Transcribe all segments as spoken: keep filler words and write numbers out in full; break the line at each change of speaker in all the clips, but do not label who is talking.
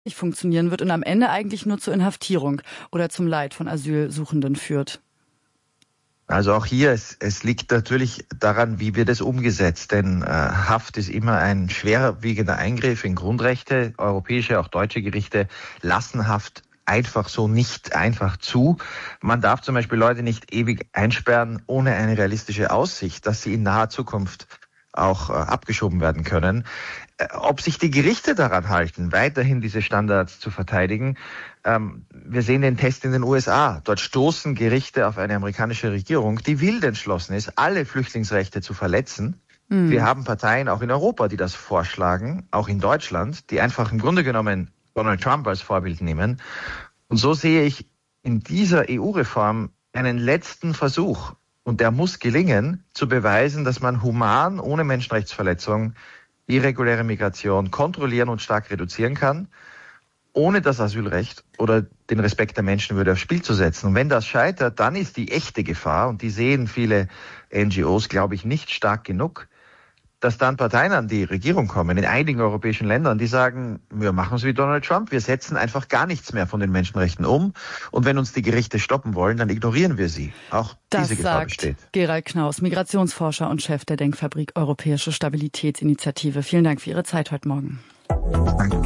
nicht funktionieren wird und am Ende eigentlich nur zur Inhaftierung oder zum Leid von Asylsuchenden führt?
Also auch hier, es, es liegt natürlich daran, wie wird es umgesetzt. Denn äh, Haft ist immer ein schwerwiegender Eingriff in Grundrechte. Europäische, auch deutsche Gerichte lassen Haft einfach so nicht einfach zu. Man darf zum Beispiel Leute nicht ewig einsperren, ohne eine realistische Aussicht, dass sie in naher Zukunft auch äh, abgeschoben werden können. Äh, ob sich die Gerichte daran halten, weiterhin diese Standards zu verteidigen, ähm, wir sehen den Test in den U S A. Dort stoßen Gerichte auf eine amerikanische Regierung, die wild entschlossen ist, alle Flüchtlingsrechte zu verletzen. Mhm. Wir haben Parteien auch in Europa, die das vorschlagen, auch in Deutschland, die einfach im Grunde genommen Donald Trump als Vorbild nehmen. Und so sehe ich in dieser E U-Reform einen letzten Versuch, und der muss gelingen, zu beweisen, dass man human, ohne Menschenrechtsverletzung, irreguläre Migration kontrollieren und stark reduzieren kann, ohne das Asylrecht oder den Respekt der Menschenwürde aufs Spiel zu setzen. Und wenn das scheitert, dann ist die echte Gefahr, und die sehen viele N G Os, glaube ich, nicht stark genug, dass dann Parteien an die Regierung kommen, in einigen europäischen Ländern, die sagen, wir machen es wie Donald Trump, wir setzen einfach gar nichts mehr von den Menschenrechten um. Und wenn uns die Gerichte stoppen wollen, dann ignorieren wir sie. Auch
das
diese Gefahr
sagt
besteht.
Gerald Knaus, Migrationsforscher und Chef der Denkfabrik Europäische Stabilitätsinitiative. Vielen Dank für Ihre Zeit heute Morgen.
Danke.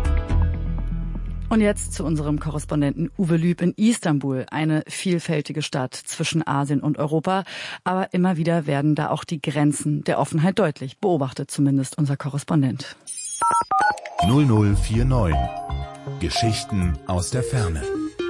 Und jetzt zu unserem Korrespondenten Uwe Lüb in Istanbul, eine vielfältige Stadt zwischen Asien und Europa. Aber immer wieder werden da auch die Grenzen der Offenheit deutlich, beobachtet zumindest unser Korrespondent.
null null vier neun. Geschichten aus der Ferne.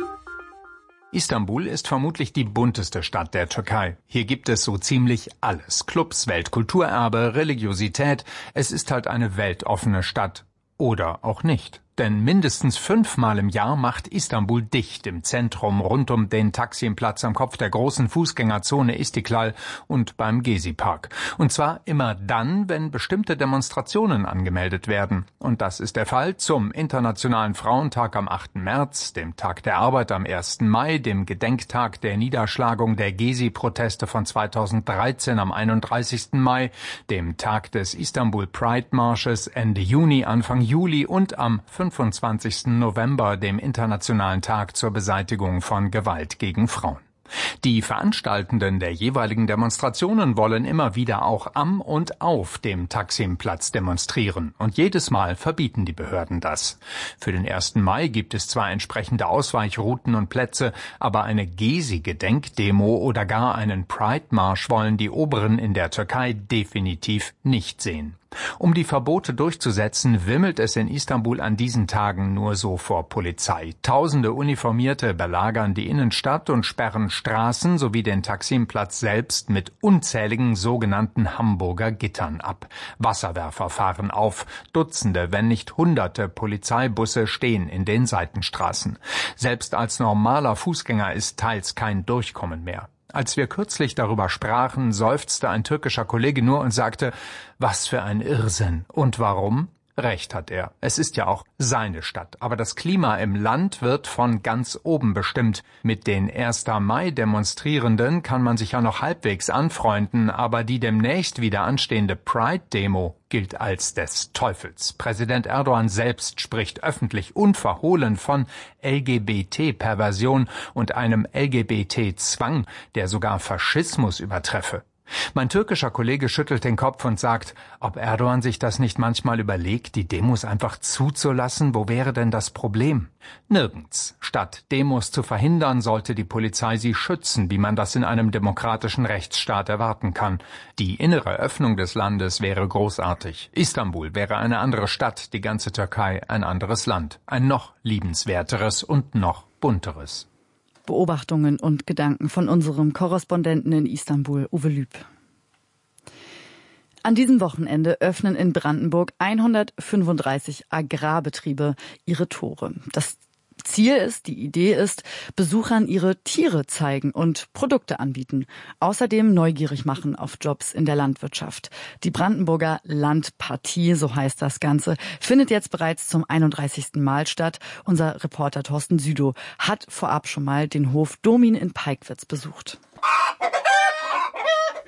Istanbul ist vermutlich die bunteste Stadt der Türkei. Hier gibt es so ziemlich alles. Clubs, Weltkulturerbe, Religiosität. Es ist halt eine weltoffene Stadt. Oder auch nicht. Denn mindestens fünfmal im Jahr macht Istanbul dicht im Zentrum, rund um den Taksim-Platz am Kopf der großen Fußgängerzone Istiklal und beim Gezi-Park. Und zwar immer dann, wenn bestimmte Demonstrationen angemeldet werden. Und das ist der Fall zum Internationalen Frauentag am achten März, dem Tag der Arbeit am ersten Mai, dem Gedenktag der Niederschlagung der Gezi-Proteste von zweitausenddreizehn am einunddreißigsten Mai, dem Tag des Istanbul Pride-Marsches Ende Juni, Anfang Juli und am fünfundzwanzigsten November, dem Internationalen Tag zur Beseitigung von Gewalt gegen Frauen. Die Veranstaltenden der jeweiligen Demonstrationen wollen immer wieder auch am und auf dem Taksim-Platz demonstrieren. Und jedes Mal verbieten die Behörden das. Für den ersten Mai gibt es zwar entsprechende Ausweichrouten und Plätze, aber eine Gezi-Gedenkdemo oder gar einen Pride-Marsch wollen die Oberen in der Türkei definitiv nicht sehen. Um die Verbote durchzusetzen, wimmelt es in Istanbul an diesen Tagen nur so vor Polizei. Tausende Uniformierte belagern die Innenstadt und sperren Straßen sowie den Taksim-Platz selbst mit unzähligen sogenannten Hamburger Gittern ab. Wasserwerfer fahren auf. Dutzende, wenn nicht Hunderte Polizeibusse stehen in den Seitenstraßen. Selbst als normaler Fußgänger ist teils kein Durchkommen mehr. Als wir kürzlich darüber sprachen, seufzte ein türkischer Kollege nur und sagte, was für ein Irrsinn. Und warum? Recht hat er. Es ist ja auch seine Stadt. Aber das Klima im Land wird von ganz oben bestimmt. Mit den ersten Mai-Demonstrierenden kann man sich ja noch halbwegs anfreunden, aber die demnächst wieder anstehende Pride-Demo gilt als des Teufels. Präsident Erdogan selbst spricht öffentlich unverhohlen von L G B T-Perversion und einem L G B T-Zwang, der sogar Faschismus übertreffe. Mein türkischer Kollege schüttelt den Kopf und sagt, ob Erdogan sich das nicht manchmal überlegt, die Demos einfach zuzulassen, wo wäre denn das Problem? Nirgends. Statt Demos zu verhindern, sollte die Polizei sie schützen, wie man das in einem demokratischen Rechtsstaat erwarten kann. Die innere Öffnung des Landes wäre großartig. Istanbul wäre eine andere Stadt, die ganze Türkei ein anderes Land. Ein noch liebenswerteres und noch bunteres.
Beobachtungen und Gedanken von unserem Korrespondenten in Istanbul, Uwe Lüb. An diesem Wochenende öffnen in Brandenburg hundertfünfunddreißig Agrarbetriebe ihre Tore. Das Ziel ist, die Idee ist, Besuchern ihre Tiere zeigen und Produkte anbieten. Außerdem neugierig machen auf Jobs in der Landwirtschaft. Die Brandenburger Landpartie, so heißt das Ganze, findet jetzt bereits zum einunddreißigsten Mal statt. Unser Reporter Thorsten Südow hat vorab schon mal den Hof Domin in Peigwitz besucht.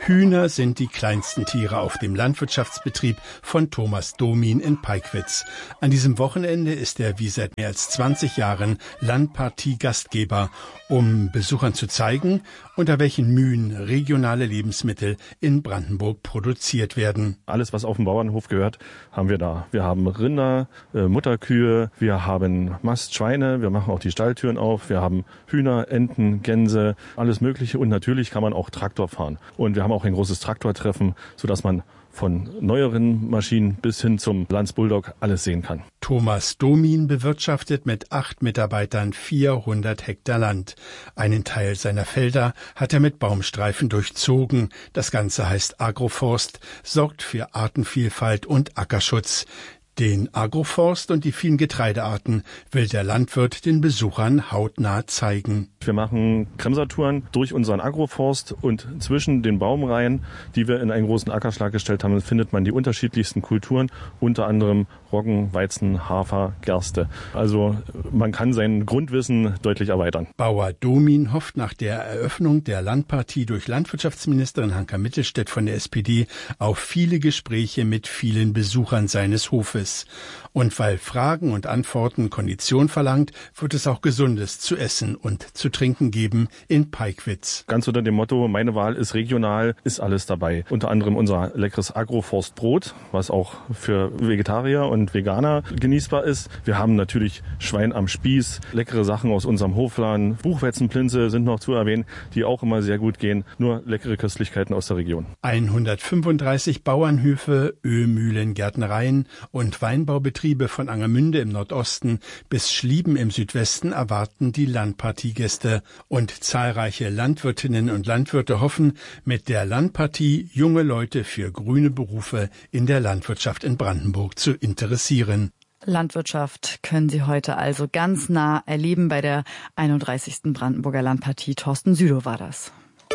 Hühner sind die kleinsten Tiere auf dem Landwirtschaftsbetrieb von Thomas Domin in Peigwitz. An diesem Wochenende ist er wie seit mehr als zwanzig Jahren Landpartie-Gastgeber, um Besuchern zu zeigen, unter welchen Mühen regionale Lebensmittel in Brandenburg produziert werden.
Alles, was auf dem Bauernhof gehört, haben wir da. Wir haben Rinder, äh, Mutterkühe, wir haben Mastschweine, wir machen auch die Stalltüren auf, wir haben Hühner, Enten, Gänse, alles Mögliche und natürlich kann man auch Traktor fahren. Und wir haben auch ein großes Traktortreffen, sodass man von neueren Maschinen bis hin zum Lanz Bulldog alles sehen kann.
Thomas Domin bewirtschaftet mit acht Mitarbeitern vierhundert Hektar Land. Einen Teil seiner Felder hat er mit Baumstreifen durchzogen. Das Ganze heißt Agroforst, sorgt für Artenvielfalt und Ackerschutz. Den Agroforst und die vielen Getreidearten will der Landwirt den Besuchern hautnah zeigen.
Wir machen Kremsertouren durch unseren Agroforst und zwischen den Baumreihen, die wir in einen großen Ackerschlag gestellt haben, findet man die unterschiedlichsten Kulturen, unter anderem Roggen, Weizen, Hafer, Gerste. Also man kann sein Grundwissen deutlich erweitern.
Bauer Domin hofft nach der Eröffnung der Landpartie durch Landwirtschaftsministerin Hanka Mittelstädt von der S P D auf viele Gespräche mit vielen Besuchern seines Hofes. Und weil Fragen und Antworten Kondition verlangt, wird es auch Gesundes zu essen und zu trinken geben in Peigwitz.
Ganz unter dem Motto, meine Wahl ist regional, ist alles dabei. Unter anderem unser leckeres Agroforstbrot, was auch für Vegetarier und Veganer genießbar ist. Wir haben natürlich Schwein am Spieß, leckere Sachen aus unserem Hofladen. Buchweizenplinze sind noch zu erwähnen, die auch immer sehr gut gehen. Nur leckere Köstlichkeiten aus der Region.
hundertfünfunddreißig Bauernhöfe, Ölmühlen, Gärtnereien und Weinbaubetriebe von Angermünde im Nordosten bis Schlieben im Südwesten erwarten die Landpartiegäste. Und zahlreiche Landwirtinnen und Landwirte hoffen, mit der Landpartie junge Leute für grüne Berufe in der Landwirtschaft in Brandenburg zu interessieren.
Landwirtschaft können Sie heute also ganz nah erleben bei der einunddreißigsten Brandenburger Landpartie. Thorsten Südow war das.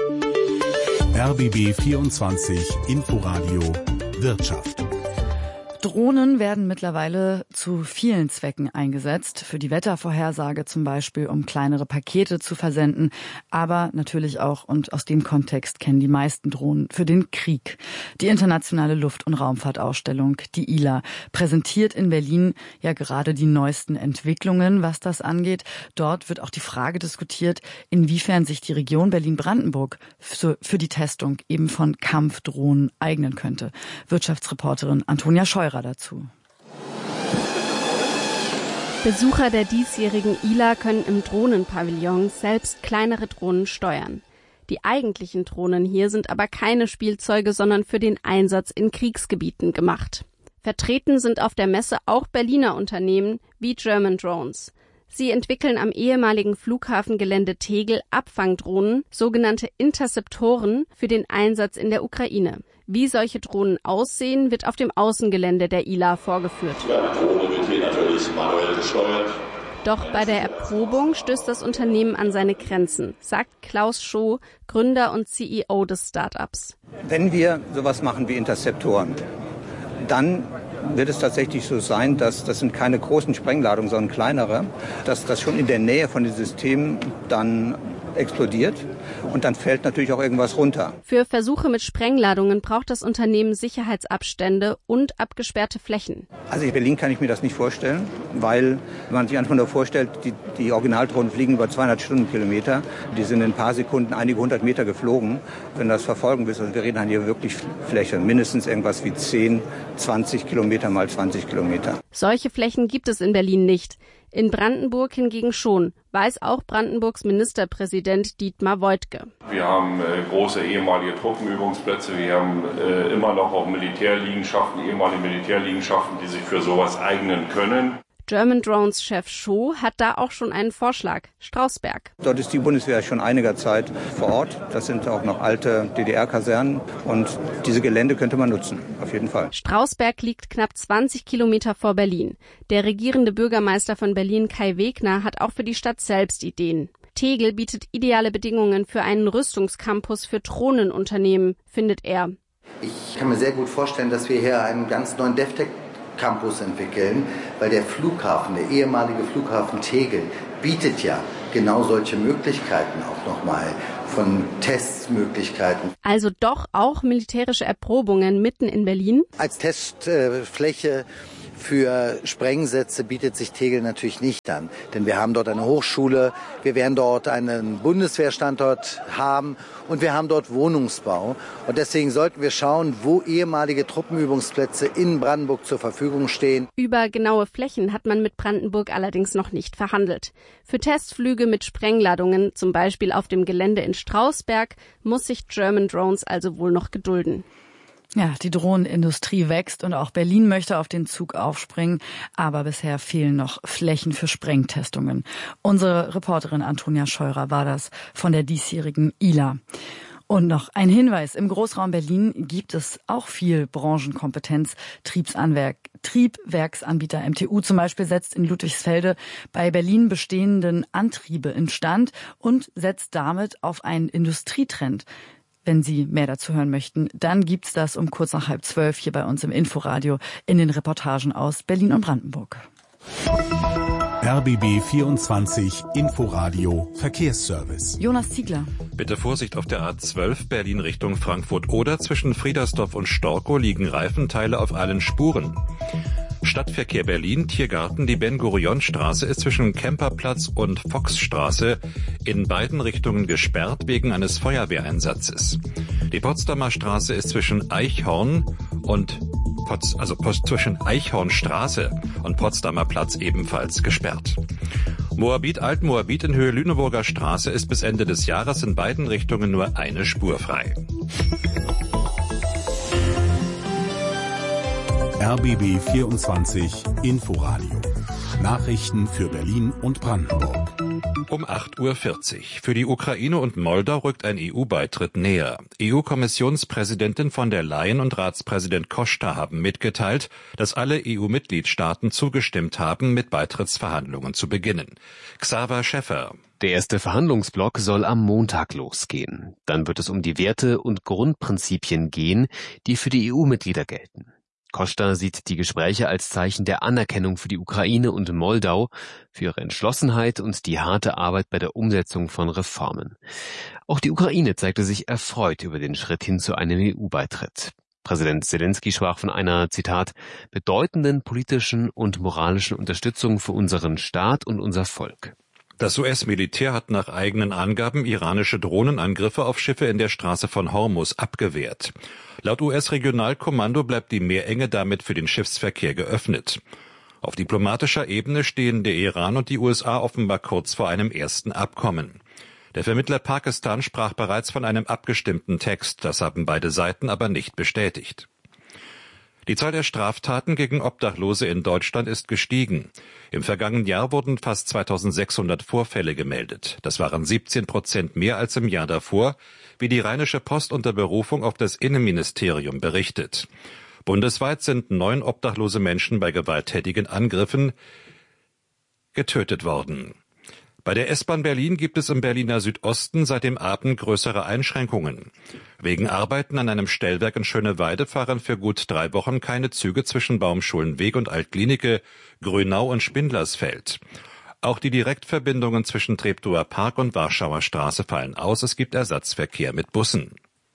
R B B vierundzwanzig Inforadio Wirtschaft.
Drohnen werden mittlerweile zu vielen Zwecken eingesetzt. Für die Wettervorhersage zum Beispiel, um kleinere Pakete zu versenden. Aber natürlich auch, und aus dem Kontext kennen die meisten Drohnen, für den Krieg. Die internationale Luft- und Raumfahrtausstellung, die I L A, präsentiert in Berlin ja gerade die neuesten Entwicklungen, was das angeht. Dort wird auch die Frage diskutiert, inwiefern sich die Region Berlin-Brandenburg für die Testung eben von Kampfdrohnen eignen könnte. Wirtschaftsreporterin Antonia Scheuer dazu.
Besucher der diesjährigen I L A können im Drohnenpavillon selbst kleinere Drohnen steuern. Die eigentlichen Drohnen hier sind aber keine Spielzeuge, sondern für den Einsatz in Kriegsgebieten gemacht. Vertreten sind auf der Messe auch Berliner Unternehmen wie German Drones. Sie entwickeln am ehemaligen Flughafengelände Tegel Abfangdrohnen, sogenannte Interceptoren, für den Einsatz in der Ukraine. Wie solche Drohnen aussehen, wird auf dem Außengelände der I L A vorgeführt.
Ja, die Drohne wird hier natürlich manuell gesteuert.
Doch bei der Erprobung stößt das Unternehmen an seine Grenzen, sagt Klaus Schoh, Gründer und C E O des Startups.
Wenn wir sowas machen wie Interceptoren, dann wird es tatsächlich so sein, dass das sind keine großen Sprengladungen, sondern kleinere, dass das schon in der Nähe von den Systemen dann explodiert und dann fällt natürlich auch irgendwas runter.
Für Versuche mit Sprengladungen braucht das Unternehmen Sicherheitsabstände und abgesperrte Flächen.
Also in Berlin kann ich mir das nicht vorstellen, weil wenn man sich einfach nur vorstellt, die, die Originaldrohnen fliegen über zweihundert Stundenkilometer, die sind in ein paar Sekunden einige hundert Meter geflogen. Wenn du das verfolgen willst, also wir reden hier wirklich Flächen, mindestens irgendwas wie zehn, zwanzig Kilometer mal zwanzig Kilometer.
Solche Flächen gibt es in Berlin nicht. In Brandenburg hingegen schon, weiß auch Brandenburgs Ministerpräsident Dietmar Woidke.
Wir haben äh, große ehemalige Truppenübungsplätze, wir haben äh, immer noch auch Militärliegenschaften, ehemalige Militärliegenschaften, die sich für sowas eignen können.
German Drones Chef Schoh hat da auch schon einen Vorschlag. Strausberg.
Dort ist die Bundeswehr schon einiger Zeit vor Ort. Das sind auch noch alte D D R-Kasernen und diese Gelände könnte man nutzen, auf jeden Fall.
Strausberg liegt knapp zwanzig Kilometer vor Berlin. Der regierende Bürgermeister von Berlin, Kai Wegner, hat auch für die Stadt selbst Ideen. Tegel bietet ideale Bedingungen für einen Rüstungscampus für Drohnenunternehmen, findet er.
Ich kann mir sehr gut vorstellen, dass wir hier einen ganz neuen DevTech Campus entwickeln, weil der Flughafen, der ehemalige Flughafen Tegel, bietet ja genau solche Möglichkeiten auch nochmal von Testmöglichkeiten.
Also doch auch militärische Erprobungen mitten in Berlin?
Als Testfläche für Sprengsätze bietet sich Tegel natürlich nicht an, denn wir haben dort eine Hochschule, wir werden dort einen Bundeswehrstandort haben und wir haben dort Wohnungsbau. Und deswegen sollten wir schauen, wo ehemalige Truppenübungsplätze in Brandenburg zur Verfügung stehen.
Über genaue Flächen hat man mit Brandenburg allerdings noch nicht verhandelt. Für Testflüge mit Sprengladungen, zum Beispiel auf dem Gelände in Strausberg, muss sich German Drones also wohl noch gedulden.
Ja, die Drohnenindustrie wächst und auch Berlin möchte auf den Zug aufspringen, aber bisher fehlen noch Flächen für Sprengtestungen. Unsere Reporterin Antonia Scheurer war das von der diesjährigen I L A. Und noch ein Hinweis, im Großraum Berlin gibt es auch viel Branchenkompetenz. Triebsanwerk, Triebwerksanbieter M T U zum Beispiel setzt in Ludwigsfelde bei Berlin bestehenden Antriebe instand und setzt damit auf einen Industrietrend. Wenn Sie mehr dazu hören möchten, dann gibt's das um kurz nach halb zwölf hier bei uns im Inforadio in den Reportagen aus Berlin und Brandenburg.
R B B vierundzwanzig Inforadio Verkehrsservice.
Jonas Ziegler.
Bitte Vorsicht auf der A zwölf Berlin Richtung Frankfurt oder zwischen Friedersdorf und Storkow liegen Reifenteile auf allen Spuren. Stadtverkehr Berlin, Tiergarten, die Ben-Gurion-Straße ist zwischen Kemperplatz und Foxstraße in beiden Richtungen gesperrt wegen eines Feuerwehreinsatzes. Die Potsdamer Straße ist zwischen Eichhorn und Pots, also Post, zwischen Eichhornstraße und Potsdamer Platz ebenfalls gesperrt. Moabit Altmoabit in Höhe Lüneburger Straße ist bis Ende des Jahres in beiden Richtungen nur eine Spur frei.
R B B vierundzwanzig Inforadio. Nachrichten für Berlin und Brandenburg.
Um acht Uhr vierzig. Für die Ukraine und Moldau rückt ein E U-Beitritt näher. E U-Kommissionspräsidentin von der Leyen und Ratspräsident Costa haben mitgeteilt, dass alle E U-Mitgliedstaaten zugestimmt haben, mit Beitrittsverhandlungen zu beginnen. Xaver Schäffer.
Der erste Verhandlungsblock soll am Montag losgehen. Dann wird es um die Werte und Grundprinzipien gehen, die für die E U-Mitglieder gelten. Costa sieht die Gespräche als Zeichen der Anerkennung für die Ukraine und Moldau, für ihre Entschlossenheit und die harte Arbeit bei der Umsetzung von Reformen. Auch die Ukraine zeigte sich erfreut über den Schritt hin zu einem E U-Beitritt. Präsident Zelensky sprach von einer, Zitat, bedeutenden politischen und moralischen Unterstützung für unseren Staat und unser Volk.
Das U S-Militär hat nach eigenen Angaben iranische Drohnenangriffe auf Schiffe in der Straße von Hormuz abgewehrt. Laut U S-Regionalkommando bleibt die Meerenge damit für den Schiffsverkehr geöffnet. Auf diplomatischer Ebene stehen der Iran und die U S A offenbar kurz vor einem ersten Abkommen. Der Vermittler Pakistan sprach bereits von einem abgestimmten Text, das haben beide Seiten aber nicht bestätigt. Die Zahl der Straftaten gegen Obdachlose in Deutschland ist gestiegen. Im vergangenen Jahr wurden fast zweitausendsechshundert Vorfälle gemeldet. Das waren siebzehn Prozent mehr als im Jahr davor, wie die Rheinische Post unter Berufung auf das Innenministerium berichtet. Bundesweit sind neun obdachlose Menschen bei gewalttätigen Angriffen getötet worden. Bei der S-Bahn Berlin gibt es im Berliner Südosten seit dem Abend größere Einschränkungen. Wegen Arbeiten an einem Stellwerk in Schöneweide fahren für gut drei Wochen keine Züge zwischen Baumschulenweg und Altklinike, Grünau und Spindlersfeld. Auch die Direktverbindungen zwischen Treptower Park und Warschauer Straße fallen aus. Es gibt Ersatzverkehr mit Bussen.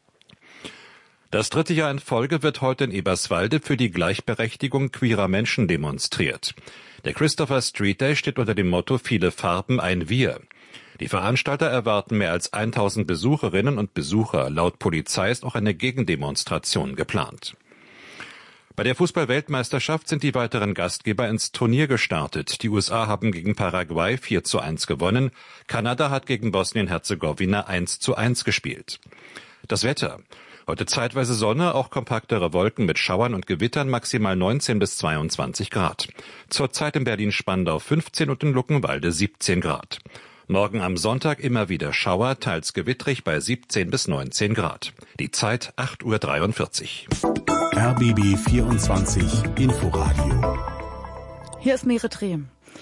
Das dritte Jahr in Folge wird heute in Eberswalde für die Gleichberechtigung queerer Menschen demonstriert. Der Christopher Street Day steht unter dem Motto Viele Farben, ein Wir. Die Veranstalter erwarten mehr als tausend Besucherinnen und Besucher. Laut Polizei ist auch eine Gegendemonstration geplant. Bei der Fußball-Weltmeisterschaft sind die weiteren Gastgeber ins Turnier gestartet. Die U S A haben gegen Paraguay vier zu eins gewonnen. Kanada hat gegen Bosnien-Herzegowina eins zu eins gespielt. Das Wetter. Heute zeitweise Sonne, auch kompaktere Wolken mit Schauern und Gewittern, maximal neunzehn bis zweiundzwanzig Grad. Zurzeit in Berlin-Spandau fünfzehn und in Luckenwalde siebzehn Grad. Morgen am Sonntag immer wieder Schauer, teils gewittrig bei siebzehn bis neunzehn Grad. Die Zeit acht Uhr dreiundvierzig.
R B B vierundzwanzig Inforadio.
Hier ist Meere Dreh.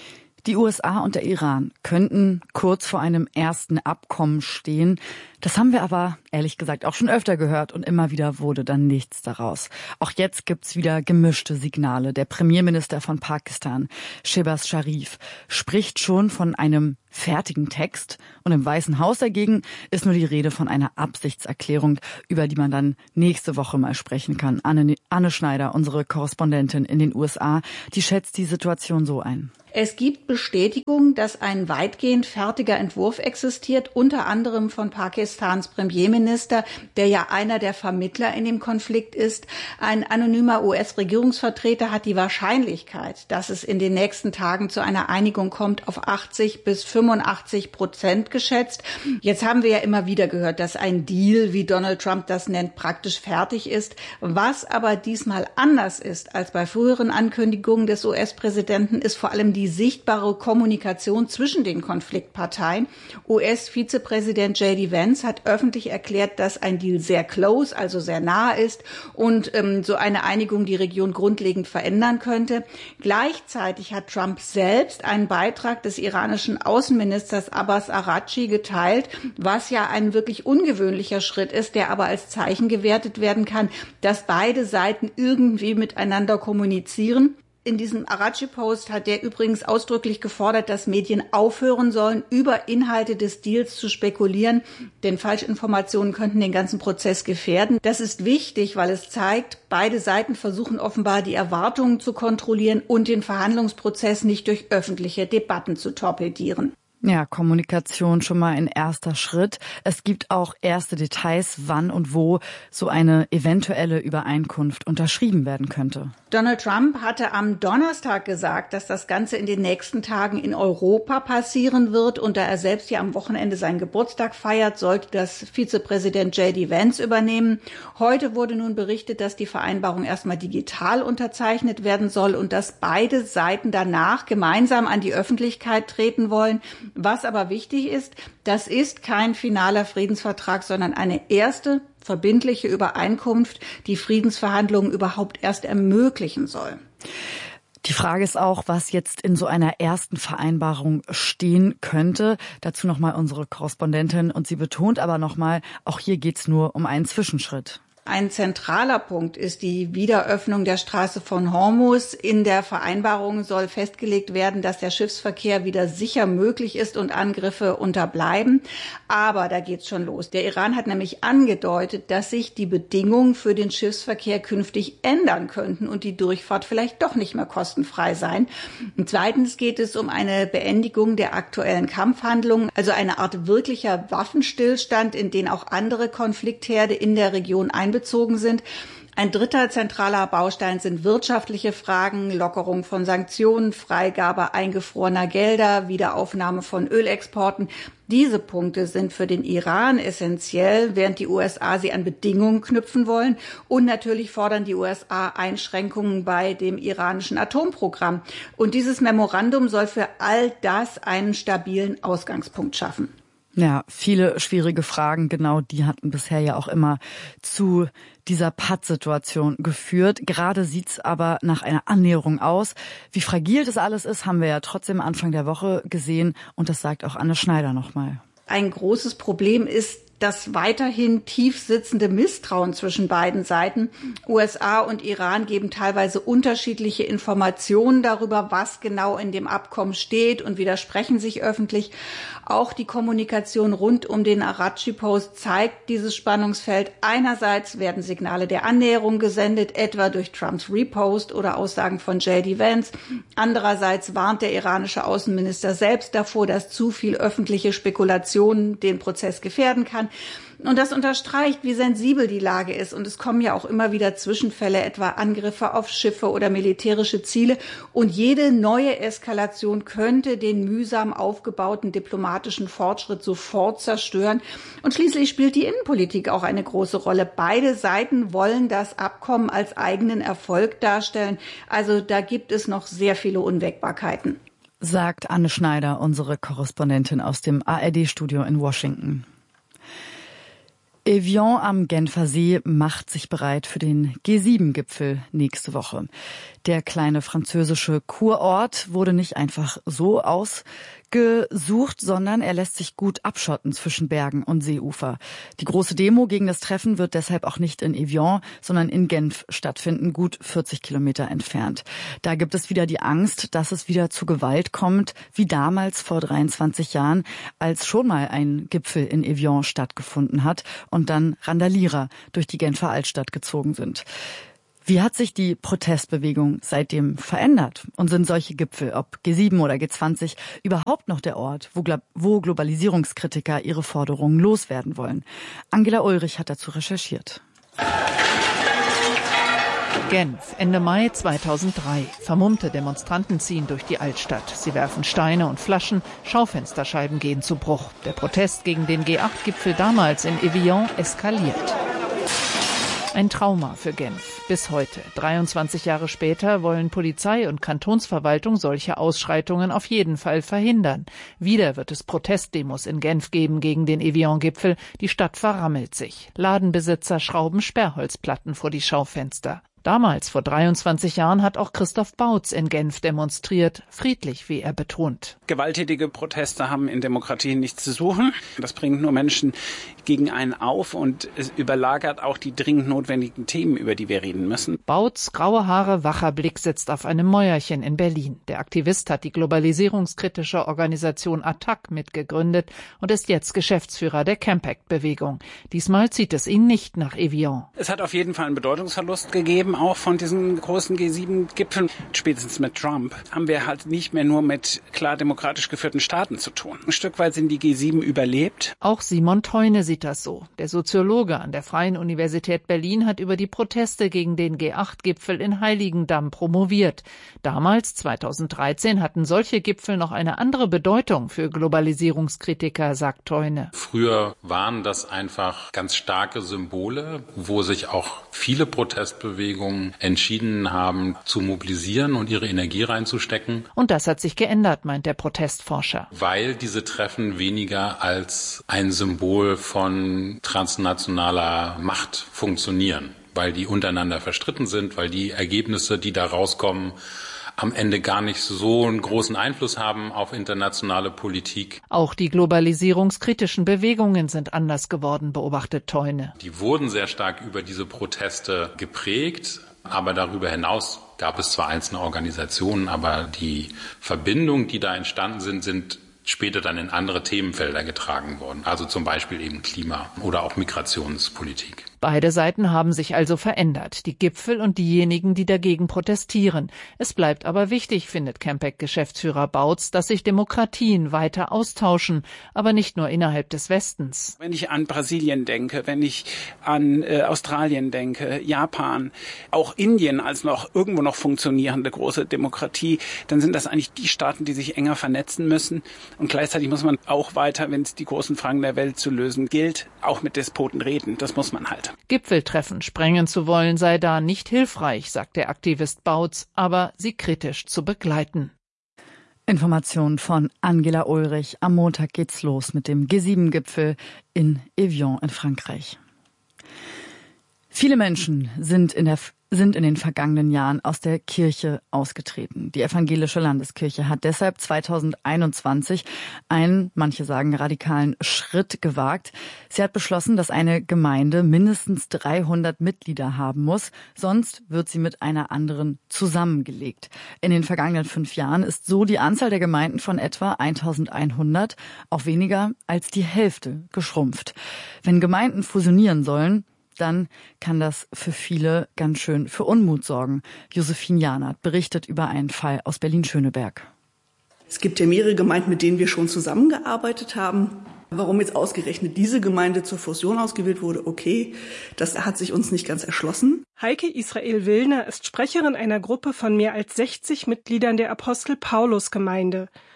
Die U S A und der Iran könnten kurz vor einem ersten Abkommen stehen. Das haben wir aber ehrlich gesagt auch schon öfter gehört und immer wieder wurde dann nichts daraus. Auch jetzt gibt's wieder gemischte Signale. Der Premierminister von Pakistan, Shehbaz Sharif, spricht schon von einem fertigen Text und im Weißen Haus dagegen ist nur die Rede von einer Absichtserklärung, über die man dann nächste Woche mal sprechen kann. Anne, Anne Schneider, unsere Korrespondentin in den U S A, die schätzt die Situation so ein.
Es gibt Bestätigung, dass ein weitgehend fertiger Entwurf existiert, unter anderem von Pakistans Premierminister, der ja einer der Vermittler in dem Konflikt ist. Ein anonymer U S-Regierungsvertreter hat die Wahrscheinlichkeit, dass es in den nächsten Tagen zu einer Einigung kommt, auf achtzig bis fünfundachtzig Prozent geschätzt. Jetzt haben wir ja immer wieder gehört, dass ein Deal, wie Donald Trump das nennt, praktisch fertig ist. Was aber diesmal anders ist als bei früheren Ankündigungen des U S-Präsidenten, ist vor allem die Die sichtbare Kommunikation zwischen den Konfliktparteien. U S-Vizepräsident J D Vance hat öffentlich erklärt, dass ein Deal sehr close, also sehr nahe ist und ähm, so eine Einigung die Region grundlegend verändern könnte. Gleichzeitig hat Trump selbst einen Beitrag des iranischen Außenministers Abbas Araghchi geteilt, was ja ein wirklich ungewöhnlicher Schritt ist, der aber als Zeichen gewertet werden kann, dass beide Seiten irgendwie miteinander kommunizieren. In diesem Araghchi-Post hat der übrigens ausdrücklich gefordert, dass Medien aufhören sollen, über Inhalte des Deals zu spekulieren, denn Falschinformationen könnten den ganzen Prozess gefährden. Das ist wichtig, weil es zeigt, beide Seiten versuchen offenbar, die Erwartungen zu kontrollieren und den Verhandlungsprozess nicht durch öffentliche Debatten zu torpedieren.
Ja, Kommunikation schon mal ein erster Schritt. Es gibt auch erste Details, wann und wo so eine eventuelle Übereinkunft unterschrieben werden könnte.
Donald Trump hatte am Donnerstag gesagt, dass das Ganze in den nächsten Tagen in Europa passieren wird. Und da er selbst ja am Wochenende seinen Geburtstag feiert, sollte das Vizepräsident J D Vance übernehmen. Heute wurde nun berichtet, dass die Vereinbarung erstmal digital unterzeichnet werden soll und dass beide Seiten danach gemeinsam an die Öffentlichkeit treten wollen. Was aber wichtig ist, das ist kein finaler Friedensvertrag, sondern eine erste verbindliche Übereinkunft, die Friedensverhandlungen überhaupt erst ermöglichen soll.
Die Frage ist auch, was jetzt in so einer ersten Vereinbarung stehen könnte. Dazu nochmal unsere Korrespondentin und sie betont aber nochmal, auch hier geht's nur um einen Zwischenschritt.
Ein zentraler Punkt ist die Wiederöffnung der Straße von Hormuz. In der Vereinbarung soll festgelegt werden, dass der Schiffsverkehr wieder sicher möglich ist und Angriffe unterbleiben. Aber da geht's schon los. Der Iran hat nämlich angedeutet, dass sich die Bedingungen für den Schiffsverkehr künftig ändern könnten und die Durchfahrt vielleicht doch nicht mehr kostenfrei sein. Und zweitens geht es um eine Beendigung der aktuellen Kampfhandlungen, also eine Art wirklicher Waffenstillstand, in den auch andere Konfliktherde in der Region einbezogen sind. Ein dritter zentraler Baustein sind wirtschaftliche Fragen, Lockerung von Sanktionen, Freigabe eingefrorener Gelder, Wiederaufnahme von Ölexporten. Diese Punkte sind für den Iran essentiell, während die U S A sie an Bedingungen knüpfen wollen. Und natürlich fordern die U S A Einschränkungen bei dem iranischen Atomprogramm. Und dieses Memorandum soll für all das einen stabilen Ausgangspunkt schaffen.
Ja, viele schwierige Fragen, genau die hatten bisher ja auch immer zu dieser Pattsituation geführt. Gerade sieht's aber nach einer Annäherung aus. Wie fragil das alles ist, haben wir ja trotzdem Anfang der Woche gesehen und das sagt auch Anne Schneider nochmal.
Ein großes Problem ist das weiterhin tief sitzende Misstrauen zwischen beiden Seiten. U S A und Iran geben teilweise unterschiedliche Informationen darüber, was genau in dem Abkommen steht und widersprechen sich öffentlich. Auch die Kommunikation rund um den Araghchi-Post zeigt dieses Spannungsfeld. Einerseits werden Signale der Annäherung gesendet, etwa durch Trumps Repost oder Aussagen von J D Vance. Andererseits warnt der iranische Außenminister selbst davor, dass zu viel öffentliche Spekulation den Prozess gefährden kann. Und das unterstreicht, wie sensibel die Lage ist. Und es kommen ja auch immer wieder Zwischenfälle, etwa Angriffe auf Schiffe oder militärische Ziele. Und jede neue Eskalation könnte den mühsam aufgebauten diplomatischen Fortschritt sofort zerstören. Und schließlich spielt die Innenpolitik auch eine große Rolle. Beide Seiten wollen das Abkommen als eigenen Erfolg darstellen. Also da gibt es noch sehr viele Unwägbarkeiten.
Sagt Anne Schneider, unsere Korrespondentin aus dem A R D-Studio in Washington. Evian am Genfer See macht sich bereit für den G sieben Gipfel nächste Woche. Der kleine französische Kurort wurde nicht einfach so ausgesucht, sondern er lässt sich gut abschotten zwischen Bergen und Seeufer. Die große Demo gegen das Treffen wird deshalb auch nicht in Evian, sondern in Genf stattfinden, gut vierzig Kilometer entfernt. Da gibt es wieder die Angst, dass es wieder zu Gewalt kommt, wie damals vor dreiundzwanzig Jahren, als schon mal ein Gipfel in Evian stattgefunden hat und dann Randalierer durch die Genfer Altstadt gezogen sind. Wie hat sich die Protestbewegung seitdem verändert? Und sind solche Gipfel, ob G sieben oder G zwanzig, überhaupt noch der Ort, wo, Glo- wo Globalisierungskritiker ihre Forderungen loswerden wollen? Angela Ulrich hat dazu recherchiert.
Genf, Ende Mai zweitausenddrei. Vermummte Demonstranten ziehen durch die Altstadt. Sie werfen Steine und Flaschen, Schaufensterscheiben gehen zu Bruch. Der Protest gegen den G acht Gipfel damals in Evian eskaliert. Ein Trauma für Genf. Bis heute, dreiundzwanzig Jahre später, wollen Polizei und Kantonsverwaltung solche Ausschreitungen auf jeden Fall verhindern. Wieder wird es Protestdemos in Genf geben gegen den Evian-Gipfel. Die Stadt verrammelt sich. Ladenbesitzer schrauben Sperrholzplatten vor die Schaufenster. Damals, vor dreiundzwanzig Jahren, hat auch Christoph Bautz in Genf demonstriert, friedlich, wie er betont.
Gewalttätige Proteste haben in Demokratien nichts zu suchen. Das bringt nur Menschen gegen einen auf und es überlagert auch die dringend notwendigen Themen, über die wir reden müssen.
Bautz, graue Haare, wacher Blick, sitzt auf einem Mäuerchen in Berlin. Der Aktivist hat die globalisierungskritische Organisation Attac mitgegründet und ist jetzt Geschäftsführer der Campact-Bewegung. Diesmal zieht es ihn nicht nach Evian.
Es hat auf jeden Fall einen Bedeutungsverlust gegeben, auch von diesen großen G sieben Gipfeln. Spätestens mit Trump haben wir halt nicht mehr nur mit klar demokratisch geführten Staaten zu tun. Ein Stück weit sind die G sieben überlebt.
Auch Simon Theune sieht das so. Der Soziologe an der Freien Universität Berlin hat über die Proteste gegen den G acht Gipfel in Heiligendamm promoviert. Damals, zweitausenddreizehn, hatten solche Gipfel noch eine andere Bedeutung für Globalisierungskritiker, sagt Theune.
Früher waren das einfach ganz starke Symbole, wo sich auch viele Protestbewegungen entschieden haben, zu mobilisieren und ihre Energie reinzustecken.
Und das hat sich geändert, meint der Protestforscher.
Weil diese Treffen weniger als ein Symbol von transnationaler Macht funktionieren, weil die untereinander verstritten sind, weil die Ergebnisse, die da rauskommen, am Ende gar nicht so einen großen Einfluss haben auf internationale Politik.
Auch die globalisierungskritischen Bewegungen sind anders geworden, beobachtet Theune.
Die wurden sehr stark über diese Proteste geprägt, aber darüber hinaus gab es zwar einzelne Organisationen, aber die Verbindungen, die da entstanden sind, sind später dann in andere Themenfelder getragen worden, also zum Beispiel eben Klima- oder auch Migrationspolitik.
Beide Seiten haben sich also verändert, die Gipfel und diejenigen, die dagegen protestieren. Es bleibt aber wichtig, findet Campact-Geschäftsführer Bautz, dass sich Demokratien weiter austauschen, aber nicht nur innerhalb des Westens.
Wenn ich an Brasilien denke, wenn ich an äh, Australien denke, Japan, auch Indien als noch irgendwo noch funktionierende große Demokratie, dann sind das eigentlich die Staaten, die sich enger vernetzen müssen. Und gleichzeitig muss man auch weiter, wenn es die großen Fragen der Welt zu lösen gilt, auch mit Despoten reden. Das muss man halt.
Gipfeltreffen sprengen zu wollen sei da nicht hilfreich, sagt der Aktivist Bautz, aber sie kritisch zu begleiten.
Informationen von Angela Ulrich. Am Montag geht's los mit dem G sieben Gipfel in Evian in Frankreich. Viele Menschen sind in der sind in den vergangenen Jahren aus der Kirche ausgetreten. Die evangelische Landeskirche hat deshalb zweitausendeinundzwanzig einen, manche sagen, radikalen Schritt gewagt. Sie hat beschlossen, dass eine Gemeinde mindestens dreihundert Mitglieder haben muss, sonst wird sie mit einer anderen zusammengelegt. In den vergangenen fünf Jahren ist so die Anzahl der Gemeinden von etwa eintausendeinhundert auf weniger als die Hälfte geschrumpft. Wenn Gemeinden fusionieren sollen, dann kann das für viele ganz schön für Unmut sorgen. Josephine Janert berichtet über einen Fall aus Berlin-Schöneberg.
Es gibt ja mehrere Gemeinden, mit denen wir schon zusammengearbeitet haben. Warum jetzt ausgerechnet diese Gemeinde zur Fusion ausgewählt wurde, okay, das hat sich uns nicht ganz erschlossen.
Heike Israel Willner ist Sprecherin einer Gruppe von mehr als sechzig Mitgliedern der Apostel-Paulus-Gemeinde.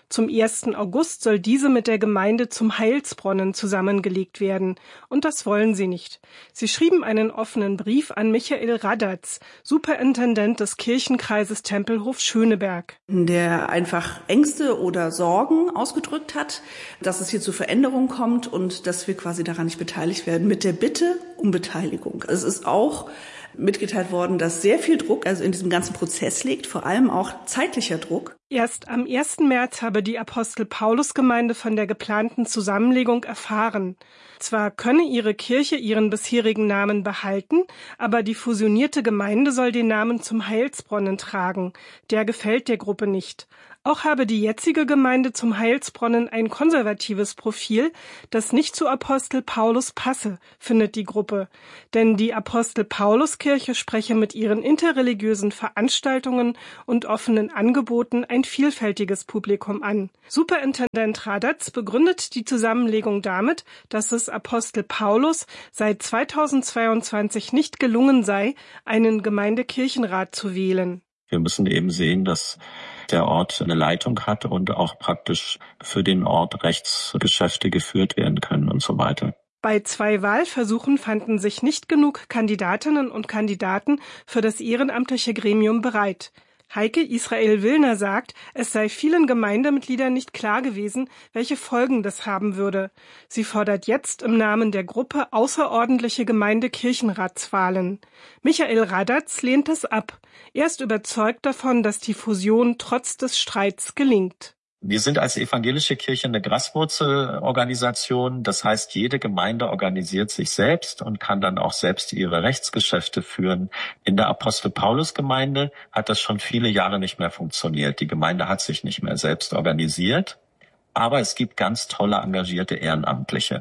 Zum ersten August soll diese mit der Gemeinde zum Heilsbronnen zusammengelegt werden. Und das wollen sie nicht. Sie schrieben einen offenen Brief an Michael Radatz, Superintendent des Kirchenkreises Tempelhof-Schöneberg.
Der einfach Ängste oder Sorgen ausgedrückt hat, dass es hier zu Veränderungen kommt und dass wir quasi daran nicht beteiligt werden, mit der Bitte um Beteiligung. Es ist auch mitgeteilt worden, dass sehr viel Druck also in diesem ganzen Prozess liegt, vor allem auch zeitlicher Druck.
Erst am ersten März habe die Apostel-Paulus-Gemeinde von der geplanten Zusammenlegung erfahren. Zwar könne ihre Kirche ihren bisherigen Namen behalten, aber die fusionierte Gemeinde soll den Namen zum Heilsbronnen tragen. Der gefällt der Gruppe nicht. Auch habe die jetzige Gemeinde zum Heilsbronnen ein konservatives Profil, das nicht zu Apostel Paulus passe, findet die Gruppe. Denn die Apostel-Paulus-Kirche spreche mit ihren interreligiösen Veranstaltungen und offenen Angeboten ein vielfältiges Publikum an. Superintendent Radatz begründet die Zusammenlegung damit, dass es Apostel Paulus seit zweitausendzweiundzwanzig nicht gelungen sei, einen Gemeindekirchenrat zu wählen.
Wir müssen eben sehen, dass der Ort eine Leitung hat und auch praktisch für den Ort Rechtsgeschäfte geführt werden können und so weiter.
Bei zwei Wahlversuchen fanden sich nicht genug Kandidatinnen und Kandidaten für das ehrenamtliche Gremium bereit. Heike Israel Willner sagt, es sei vielen Gemeindemitgliedern nicht klar gewesen, welche Folgen das haben würde. Sie fordert jetzt im Namen der Gruppe außerordentliche Gemeindekirchenratswahlen. Michael Radatz lehnt es ab. Er ist überzeugt davon, dass die Fusion trotz des Streits gelingt.
Wir sind als evangelische Kirche eine Graswurzelorganisation. Das heißt, jede Gemeinde organisiert sich selbst und kann dann auch selbst ihre Rechtsgeschäfte führen. In der Apostel-Paulus-Gemeinde hat das schon viele Jahre nicht mehr funktioniert. Die Gemeinde hat sich nicht mehr selbst organisiert. Aber es gibt ganz tolle, engagierte Ehrenamtliche.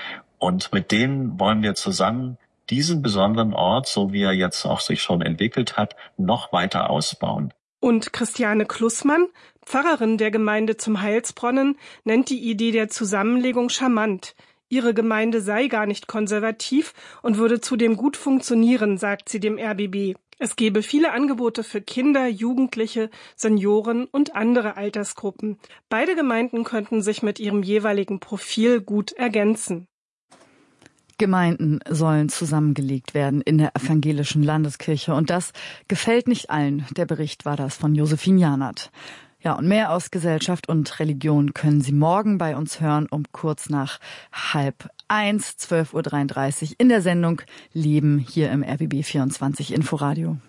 Und mit denen wollen wir zusammen diesen besonderen Ort, so wie er jetzt auch sich schon entwickelt hat, noch weiter ausbauen.
Und Christiane Klussmann, Pfarrerin der Gemeinde zum Heilsbronnen, nennt die Idee der Zusammenlegung charmant. Ihre Gemeinde sei gar nicht konservativ und würde zudem gut funktionieren, sagt sie dem R B B. Es gebe viele Angebote für Kinder, Jugendliche, Senioren und andere Altersgruppen. Beide Gemeinden könnten sich mit ihrem jeweiligen Profil gut ergänzen.
Gemeinden sollen zusammengelegt werden in der evangelischen Landeskirche. Und das gefällt nicht allen. Der Bericht war das von Josephine Janert. Ja, und mehr aus Gesellschaft und Religion können Sie morgen bei uns hören um kurz nach halb eins, zwölf Uhr dreiunddreißig in der Sendung Leben hier im R B B vierundzwanzig Inforadio.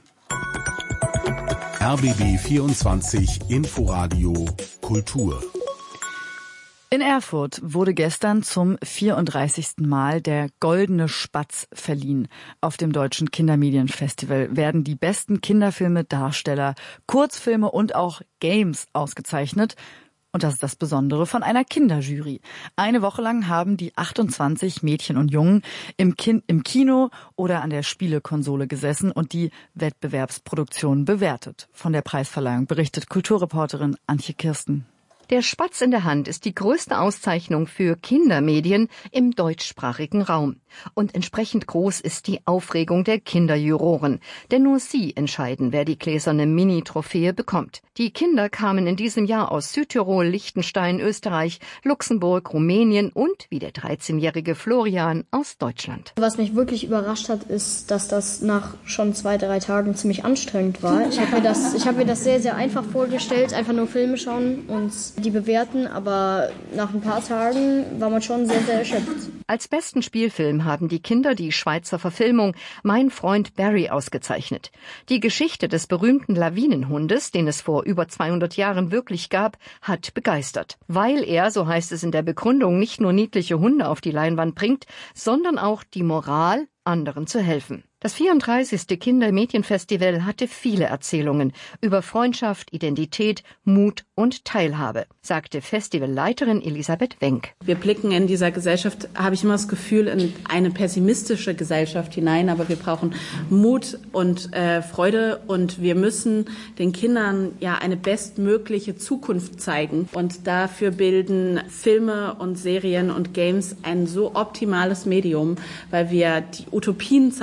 R B B vierundzwanzig Inforadio Kultur.
In Erfurt wurde gestern zum vierunddreißigsten Mal der Goldene Spatz verliehen. Auf dem Deutschen Kindermedienfestival werden die besten Kinderfilme, Darsteller, Kurzfilme und auch Games ausgezeichnet. Und das ist das Besondere von einer Kinderjury. Eine Woche lang haben die achtundzwanzig Mädchen und Jungen im, Kin- im Kino oder an der Spielekonsole gesessen und die Wettbewerbsproduktion bewertet. Von der Preisverleihung berichtet Kulturreporterin Antje Kirsten.
Der Spatz in der Hand ist die größte Auszeichnung für Kindermedien im deutschsprachigen Raum. Und entsprechend groß ist die Aufregung der Kinderjuroren. Denn nur sie entscheiden, wer die gläserne Mini-Trophäe bekommt. Die Kinder kamen in diesem Jahr aus Südtirol, Liechtenstein, Österreich, Luxemburg, Rumänien und, wie der dreizehnjährige Florian, aus Deutschland.
Was mich wirklich überrascht hat, ist, dass das nach schon zwei, drei Tagen ziemlich anstrengend war. Ich habe mir das, ich habe mir das sehr, sehr einfach vorgestellt, einfach nur Filme schauen und die bewerten, aber nach ein paar Tagen war man schon sehr, sehr erschöpft.
Als besten Spielfilm haben die Kinder die Schweizer Verfilmung Mein Freund Barry ausgezeichnet. Die Geschichte des berühmten Lawinenhundes, den es vor über zweihundert Jahren wirklich gab, hat begeistert. Weil er, so heißt es in der Begründung, nicht nur niedliche Hunde auf die Leinwand bringt, sondern auch die Moral, anderen zu helfen. Das vierunddreißigste Kindermedienfestival hatte viele Erzählungen über Freundschaft, Identität, Mut und Teilhabe, sagte Festivalleiterin Elisabeth Wenck.
Wir blicken in dieser Gesellschaft, habe ich immer das Gefühl, in eine pessimistische Gesellschaft hinein, aber wir brauchen Mut und äh, Freude und wir müssen den Kindern ja eine bestmögliche Zukunft zeigen und dafür bilden Filme und Serien und Games ein so optimales Medium, weil wir die Utopien zeigen können,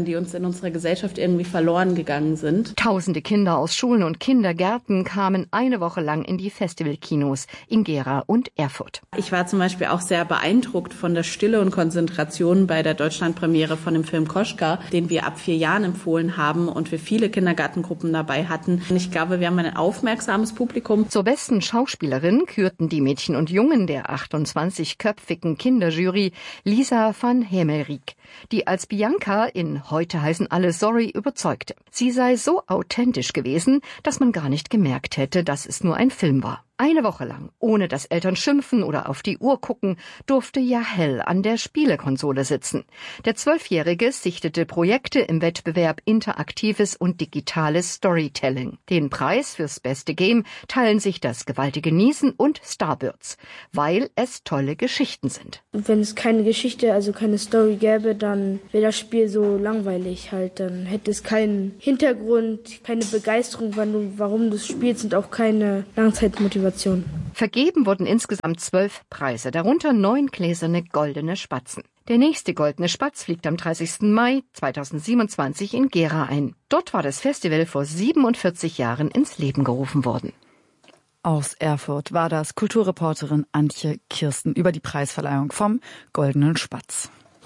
können, die uns in unserer Gesellschaft irgendwie verloren gegangen sind.
Tausende Kinder aus Schulen und Kindergärten kamen eine Woche lang in die Festivalkinos in Gera und Erfurt.
Ich war zum Beispiel auch sehr beeindruckt von der Stille und Konzentration bei der Deutschlandpremiere von dem Film Koschka, den wir ab vier Jahren empfohlen haben und wir viele Kindergartengruppen dabei hatten. Und ich glaube, wir haben ein aufmerksames Publikum.
Zur besten Schauspielerin kürten die Mädchen und Jungen der achtundzwanzigköpfigen Kinderjury Lisa van Hemmelriek, die als Bianca in Heute heißen alle Sorry überzeugte. Sie sei so authentisch gewesen, dass man gar nicht gemerkt hätte, dass es nur ein Film war. Eine Woche lang, ohne dass Eltern schimpfen oder auf die Uhr gucken, durfte Yahel an der Spielekonsole sitzen. Der Zwölfjährige sichtete Projekte im Wettbewerb Interaktives und Digitales Storytelling. Den Preis fürs beste Game teilen sich das gewaltige Niesen und Starbirds, weil es tolle Geschichten sind.
Wenn es keine Geschichte, also keine Story gäbe, dann wäre das Spiel so langweilig halt. Dann hätte es keinen Hintergrund, keine Begeisterung, warum du es spielst und auch keine Langzeitmotivation.
Vergeben wurden insgesamt zwölf Preise, darunter neun gläserne goldene Spatzen. Der nächste goldene Spatz fliegt am dreißigsten Mai zweitausendsiebenundzwanzig in Gera ein. Dort war das Festival vor siebenundvierzig Jahren ins Leben gerufen worden.
Aus Erfurt war das Kulturreporterin Antje Kirsten über die Preisverleihung vom Goldenen Spatz.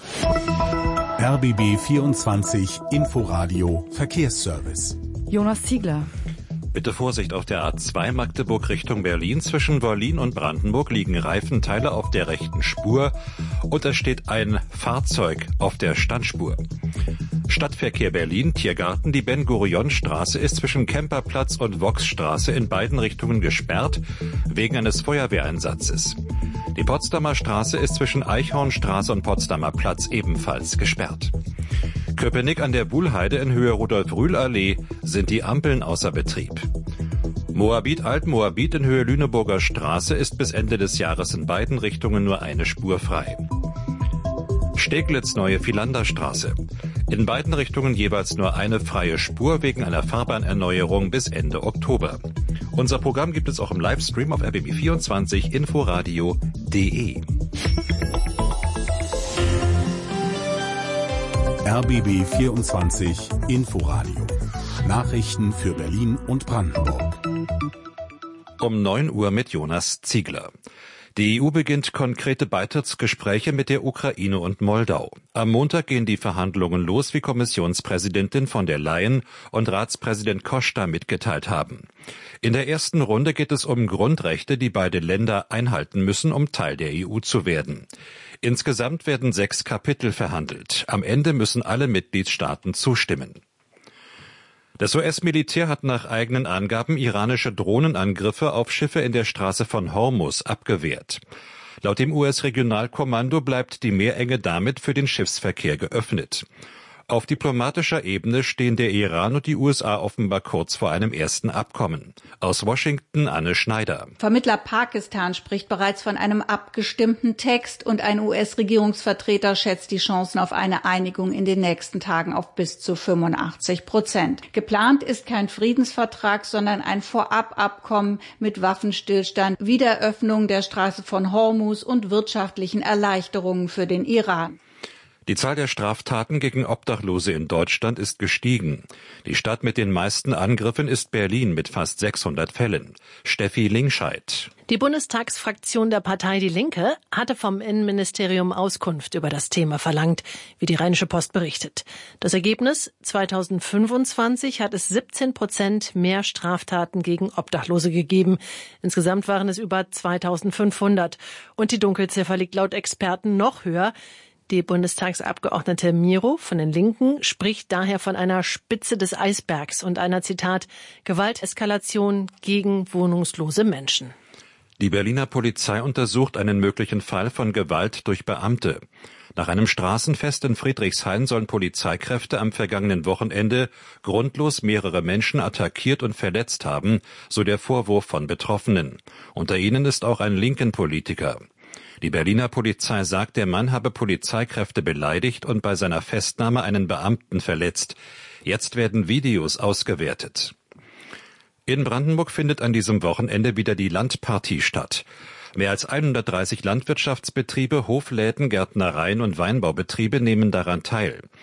R B B vierundzwanzig Inforadio Verkehrsservice.
Jonas Ziegler.
Bitte Vorsicht auf der A zwei Magdeburg Richtung Berlin. Zwischen Wollin und Brandenburg liegen Reifenteile auf der rechten Spur und es steht ein Fahrzeug auf der Standspur. Stadtverkehr Berlin, Tiergarten, die Ben-Gurion-Straße ist zwischen Kemperplatz und Voxstraße in beiden Richtungen gesperrt, wegen eines Feuerwehreinsatzes. Die Potsdamer Straße ist zwischen Eichhornstraße und Potsdamer Platz ebenfalls gesperrt. Köpenick an der Buhlheide in Höhe Rudolf-Rühl-Allee sind die Ampeln außer Betrieb. Moabit Alt-Moabit in Höhe Lüneburger Straße ist bis Ende des Jahres in beiden Richtungen nur eine Spur frei. Steglitz Neue Philanderstraße. In beiden Richtungen jeweils nur eine freie Spur wegen einer Fahrbahnerneuerung bis Ende Oktober. Unser Programm gibt es auch im Livestream auf R B B vierundzwanzig Inforadio punkt de.
R B B vierundzwanzig Inforadio. Nachrichten für Berlin und Brandenburg.
Um neun Uhr mit Jonas Ziegler. Die E U beginnt konkrete Beitrittsgespräche mit der Ukraine und Moldau. Am Montag gehen die Verhandlungen los, wie Kommissionspräsidentin von der Leyen und Ratspräsident Costa mitgeteilt haben. In der ersten Runde geht es um Grundrechte, die beide Länder einhalten müssen, um Teil der E U zu werden. Insgesamt werden sechs Kapitel verhandelt. Am Ende müssen alle Mitgliedstaaten zustimmen. Das U S-Militär hat nach eigenen Angaben iranische Drohnenangriffe auf Schiffe in der Straße von Hormuz abgewehrt. Laut dem U S-Regionalkommando bleibt die Meerenge damit für den Schiffsverkehr geöffnet. Auf diplomatischer Ebene stehen der Iran und die U S A offenbar kurz vor einem ersten Abkommen. Aus Washington Anne Schneider.
Vermittler Pakistan spricht bereits von einem abgestimmten Text und ein U S-Regierungsvertreter schätzt die Chancen auf eine Einigung in den nächsten Tagen auf bis zu fünfundachtzig Prozent. Geplant ist kein Friedensvertrag, sondern ein Vorababkommen mit Waffenstillstand, Wiederöffnung der Straße von Hormuz und wirtschaftlichen Erleichterungen für den Iran.
Die Zahl der Straftaten gegen Obdachlose in Deutschland ist gestiegen. Die Stadt mit den meisten Angriffen ist Berlin mit fast sechshundert Fällen. Steffi Lingscheid.
Die Bundestagsfraktion der Partei Die Linke hatte vom Innenministerium Auskunft über das Thema verlangt, wie die Rheinische Post berichtet. Das Ergebnis? zweitausendfünfundzwanzig hat es siebzehn Prozent mehr Straftaten gegen Obdachlose gegeben. Insgesamt waren es über zweitausendfünfhundert. Und die Dunkelziffer liegt laut Experten noch höher. Die Bundestagsabgeordnete Miro von den Linken spricht daher von einer Spitze des Eisbergs und einer, Zitat, Gewalteskalation gegen wohnungslose Menschen.
Die Berliner Polizei untersucht einen möglichen Fall von Gewalt durch Beamte. Nach einem Straßenfest in Friedrichshain sollen Polizeikräfte am vergangenen Wochenende grundlos mehrere Menschen attackiert und verletzt haben, so der Vorwurf von Betroffenen. Unter ihnen ist auch ein linken Politiker. Die Berliner Polizei sagt, der Mann habe Polizeikräfte beleidigt und bei seiner Festnahme einen Beamten verletzt. Jetzt werden Videos ausgewertet. In Brandenburg findet an diesem Wochenende wieder die Landpartie statt. Mehr als hundertdreißig Landwirtschaftsbetriebe, Hofläden, Gärtnereien und Weinbaubetriebe nehmen daran teil.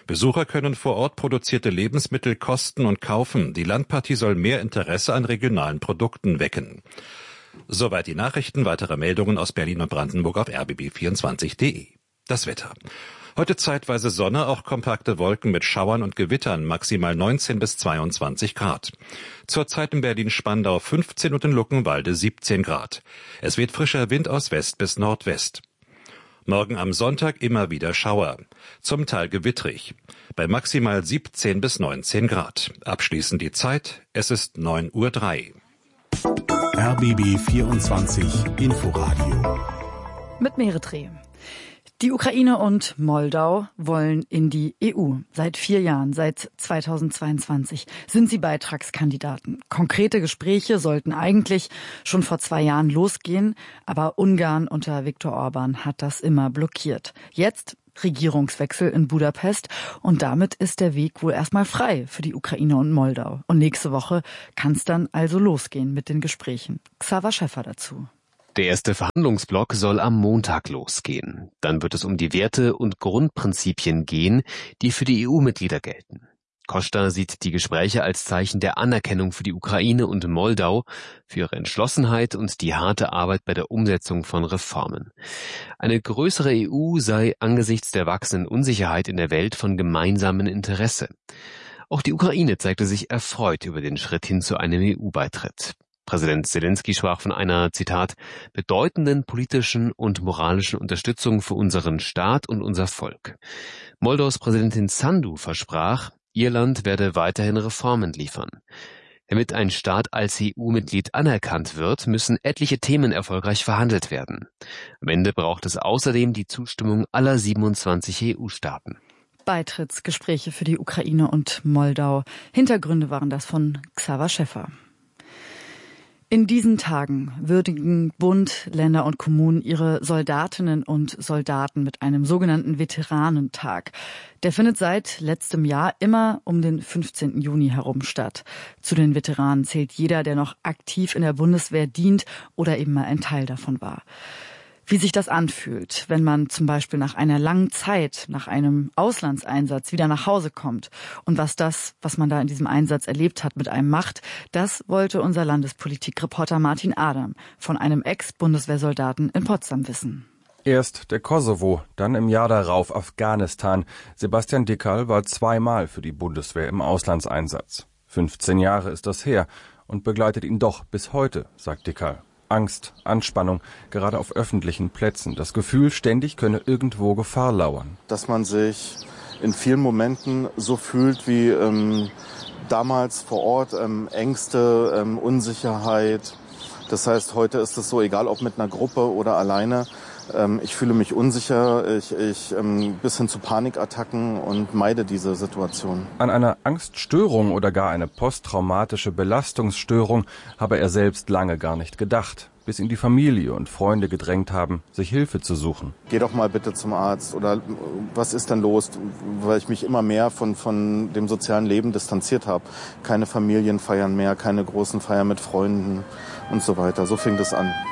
Besucher können vor Ort produzierte Lebensmittel kosten und kaufen. Die Landpartie soll mehr Interesse an regionalen Produkten wecken. Soweit die Nachrichten. Weitere Meldungen aus Berlin und Brandenburg auf r b b vierundzwanzig punkt de. Das Wetter. Heute zeitweise Sonne, auch kompakte Wolken mit Schauern und Gewittern, maximal neunzehn bis zweiundzwanzig Grad. Zurzeit in Berlin-Spandau fünfzehn und in Luckenwalde siebzehn Grad. Es weht frischer Wind aus West bis Nordwest. Morgen am Sonntag immer wieder Schauer, zum Teil gewittrig, bei maximal siebzehn bis neunzehn Grad. Abschließend die Zeit, es ist neun Uhr drei.
R B B vierundzwanzig Inforadio
mit Meredreh. Die Ukraine und Moldau wollen in die E U. Seit vier Jahren, seit zweitausendzweiundzwanzig, sind sie Beitragskandidaten. Konkrete Gespräche sollten eigentlich schon vor zwei Jahren losgehen, aber Ungarn unter Viktor Orban hat das immer blockiert. Jetzt Regierungswechsel in Budapest und damit ist der Weg wohl erstmal frei für die Ukraine und Moldau. Und nächste Woche kann es dann also losgehen mit den Gesprächen. Xaver Schäffer dazu.
Der erste Verhandlungsblock soll am Montag losgehen. Dann wird es um die Werte und Grundprinzipien gehen, die für die E U-Mitglieder gelten. Costa sieht die Gespräche als Zeichen der Anerkennung für die Ukraine und Moldau, für ihre Entschlossenheit und die harte Arbeit bei der Umsetzung von Reformen. Eine größere E U sei angesichts der wachsenden Unsicherheit in der Welt von gemeinsamem Interesse. Auch die Ukraine zeigte sich erfreut über den Schritt hin zu einem E U-Beitritt. Präsident Zelensky sprach von einer, Zitat, bedeutenden politischen und moralischen Unterstützung für unseren Staat und unser Volk. Moldaus Präsidentin Sandu versprach, ihr Land werde weiterhin Reformen liefern. Damit ein Staat als E U-Mitglied anerkannt wird, müssen etliche Themen erfolgreich verhandelt werden. Am Ende braucht es außerdem die Zustimmung aller siebenundzwanzig E U-Staaten.
Beitrittsgespräche für die Ukraine und Moldau. Hintergründe waren das von Xaver Schäffer. In diesen Tagen würdigen Bund, Länder und Kommunen ihre Soldatinnen und Soldaten mit einem sogenannten Veteranentag. Der findet seit letztem Jahr immer um den fünfzehnten Juni herum statt. Zu den Veteranen zählt jeder, der noch aktiv in der Bundeswehr dient oder eben mal ein Teil davon war. Wie sich das anfühlt, wenn man zum Beispiel nach einer langen Zeit, nach einem Auslandseinsatz wieder nach Hause kommt und was das, was man da in diesem Einsatz erlebt hat, mit einem macht, das wollte unser Landespolitikreporter Martin Adam von einem Ex-Bundeswehrsoldaten in Potsdam wissen.
Erst der Kosovo, dann im Jahr darauf Afghanistan. Sebastian Dickerl war zweimal für die Bundeswehr im Auslandseinsatz. fünfzehn Jahre ist das her und begleitet ihn doch bis heute, sagt Dickerl. Angst, Anspannung, gerade auf öffentlichen Plätzen. Das Gefühl, ständig könne irgendwo Gefahr lauern.
Dass man sich in vielen Momenten so fühlt wie ähm, damals vor Ort, ähm, Ängste, ähm, Unsicherheit. Das heißt, heute ist es so, egal ob mit einer Gruppe oder alleine, ähm, ich fühle mich unsicher, ich, ich ähm, bis hin zu Panikattacken und meide diese Situation.
An eine Angststörung oder gar eine posttraumatische Belastungsstörung habe er selbst lange gar nicht gedacht, bis ihn die Familie und Freunde gedrängt haben, sich Hilfe zu suchen.
Geh doch mal bitte zum Arzt oder was ist denn los? Weil ich mich immer mehr von, von dem sozialen Leben distanziert habe. Keine Familienfeiern mehr, keine großen Feiern mit Freunden und so weiter. So fing das an.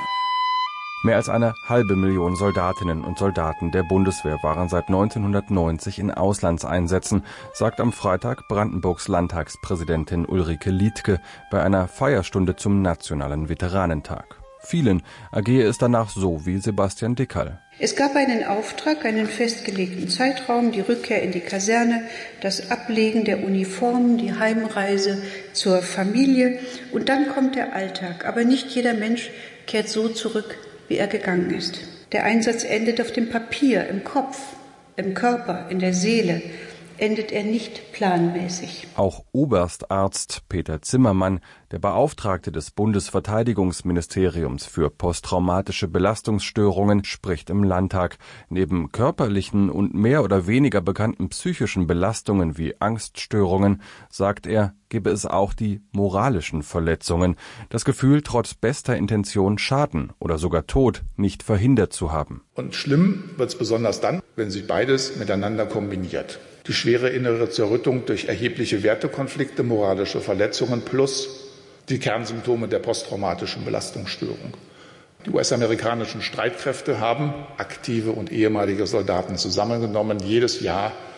Mehr als eine halbe Million Soldatinnen und Soldaten der Bundeswehr waren seit neunzehnhundertneunzig in Auslandseinsätzen, sagt am Freitag Brandenburgs Landtagspräsidentin Ulrike Liedtke bei einer Feierstunde zum Nationalen Veteranentag. Vielen ergehe es danach so wie Sebastian Dickerl.
Es gab einen Auftrag, einen festgelegten Zeitraum, die Rückkehr in die Kaserne, das Ablegen der Uniformen, die Heimreise zur Familie und dann kommt der Alltag. Aber nicht jeder Mensch kehrt so zurück, wie er gegangen ist. Der Einsatz endet auf dem Papier, im Kopf, im Körper, in der Seele, endet er nicht planmäßig.
Auch Oberstarzt Peter Zimmermann, der Beauftragte des Bundesverteidigungsministeriums für posttraumatische Belastungsstörungen, spricht im Landtag. Neben körperlichen und mehr oder weniger bekannten psychischen Belastungen wie Angststörungen, sagt er, gebe es auch die moralischen Verletzungen. Das Gefühl, trotz bester Intention Schaden oder sogar Tod nicht verhindert zu haben.
Und schlimm wird es besonders dann, wenn sich beides miteinander kombiniert. Die schwere innere Zerrüttung durch erhebliche Wertekonflikte, moralische Verletzungen plus die Kernsymptome der posttraumatischen Belastungsstörung. Die U S-amerikanischen Streitkräfte haben aktive und ehemalige Soldaten zusammengenommen, jedes Jahr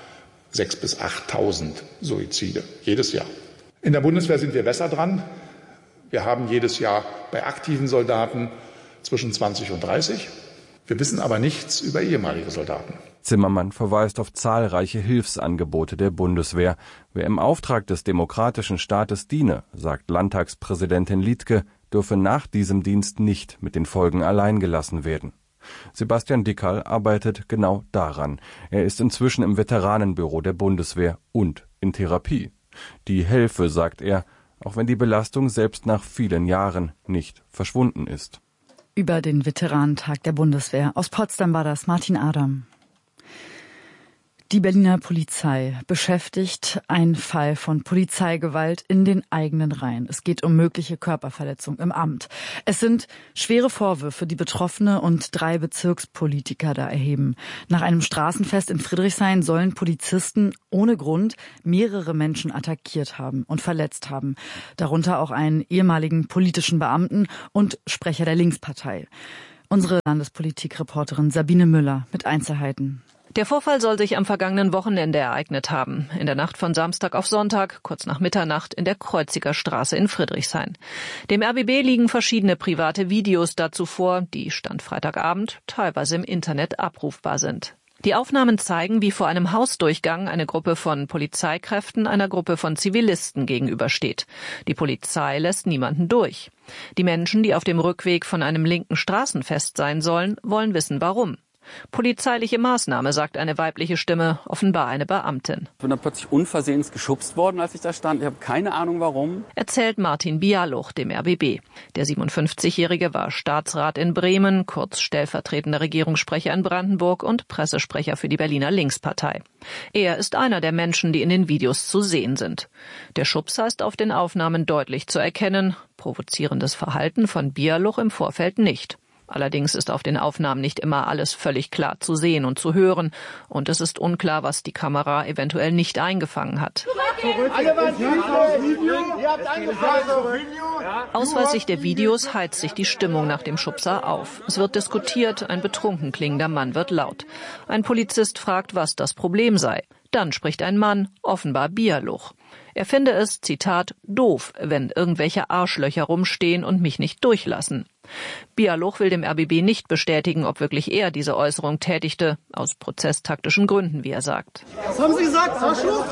sechstausend bis achttausend Suizide jedes Jahr. In der Bundeswehr sind wir besser dran. Wir haben jedes Jahr bei aktiven Soldaten zwischen zwanzig und dreißig. Wir wissen aber nichts über ehemalige Soldaten.
Zimmermann verweist auf zahlreiche Hilfsangebote der Bundeswehr. Wer im Auftrag des demokratischen Staates diene, sagt Landtagspräsidentin Liedtke, dürfe nach diesem Dienst nicht mit den Folgen allein gelassen werden. Sebastian Dickerl arbeitet genau daran. Er ist inzwischen im Veteranenbüro der Bundeswehr und in Therapie. Die helfe, sagt er, auch wenn die Belastung selbst nach vielen Jahren nicht verschwunden ist.
Über den Veteranentag der Bundeswehr. Aus Potsdam war das Martin Adam. Die Berliner Polizei beschäftigt ein Fall von Polizeigewalt in den eigenen Reihen. Es geht um mögliche Körperverletzung im Amt. Es sind schwere Vorwürfe, die Betroffene und drei Bezirkspolitiker da erheben. Nach einem Straßenfest in Friedrichshain sollen Polizisten ohne Grund mehrere Menschen attackiert haben und verletzt haben. Darunter auch einen ehemaligen politischen Beamten und Sprecher der Linkspartei. Unsere Landespolitikreporterin Sabine Müller mit Einzelheiten.
Der Vorfall soll sich am vergangenen Wochenende ereignet haben. In der Nacht von Samstag auf Sonntag, kurz nach Mitternacht, in der Kreuziger Straße in Friedrichshain. Dem R B B liegen verschiedene private Videos dazu vor, die Stand Freitagabend teilweise im Internet abrufbar sind. Die Aufnahmen zeigen, wie vor einem Hausdurchgang eine Gruppe von Polizeikräften einer Gruppe von Zivilisten gegenübersteht. Die Polizei lässt niemanden durch. Die Menschen, die auf dem Rückweg von einem linken Straßenfest sein sollen, wollen wissen, warum. Polizeiliche Maßnahme, sagt eine weibliche Stimme, offenbar eine Beamtin.
Ich bin dann plötzlich unversehens geschubst worden, als ich da stand. Ich habe keine Ahnung, warum.
Erzählt Martin Bialuch, dem R B B. Der siebenundfünfzigjährige war Staatsrat in Bremen, kurz stellvertretender Regierungssprecher in Brandenburg und Pressesprecher für die Berliner Linkspartei. Er ist einer der Menschen, die in den Videos zu sehen sind. Der Schubser ist auf den Aufnahmen deutlich zu erkennen. Provozierendes Verhalten von Bialuch im Vorfeld nicht. Allerdings ist auf den Aufnahmen nicht immer alles völlig klar zu sehen und zu hören. Und es ist unklar, was die Kamera eventuell nicht eingefangen hat. Ausweislich der Videos heizt sich die Stimmung nach dem Schubser auf. Es wird diskutiert, ein betrunken klingender Mann wird laut. Ein Polizist fragt, was das Problem sei. Dann spricht ein Mann, offenbar Bialuch. Er finde es, Zitat, doof, wenn irgendwelche Arschlöcher rumstehen und mich nicht durchlassen. Bialuch will dem R B B nicht bestätigen, ob wirklich er diese Äußerung tätigte, aus prozesstaktischen Gründen, wie er sagt.
Was haben Sie gesagt, Arschloch?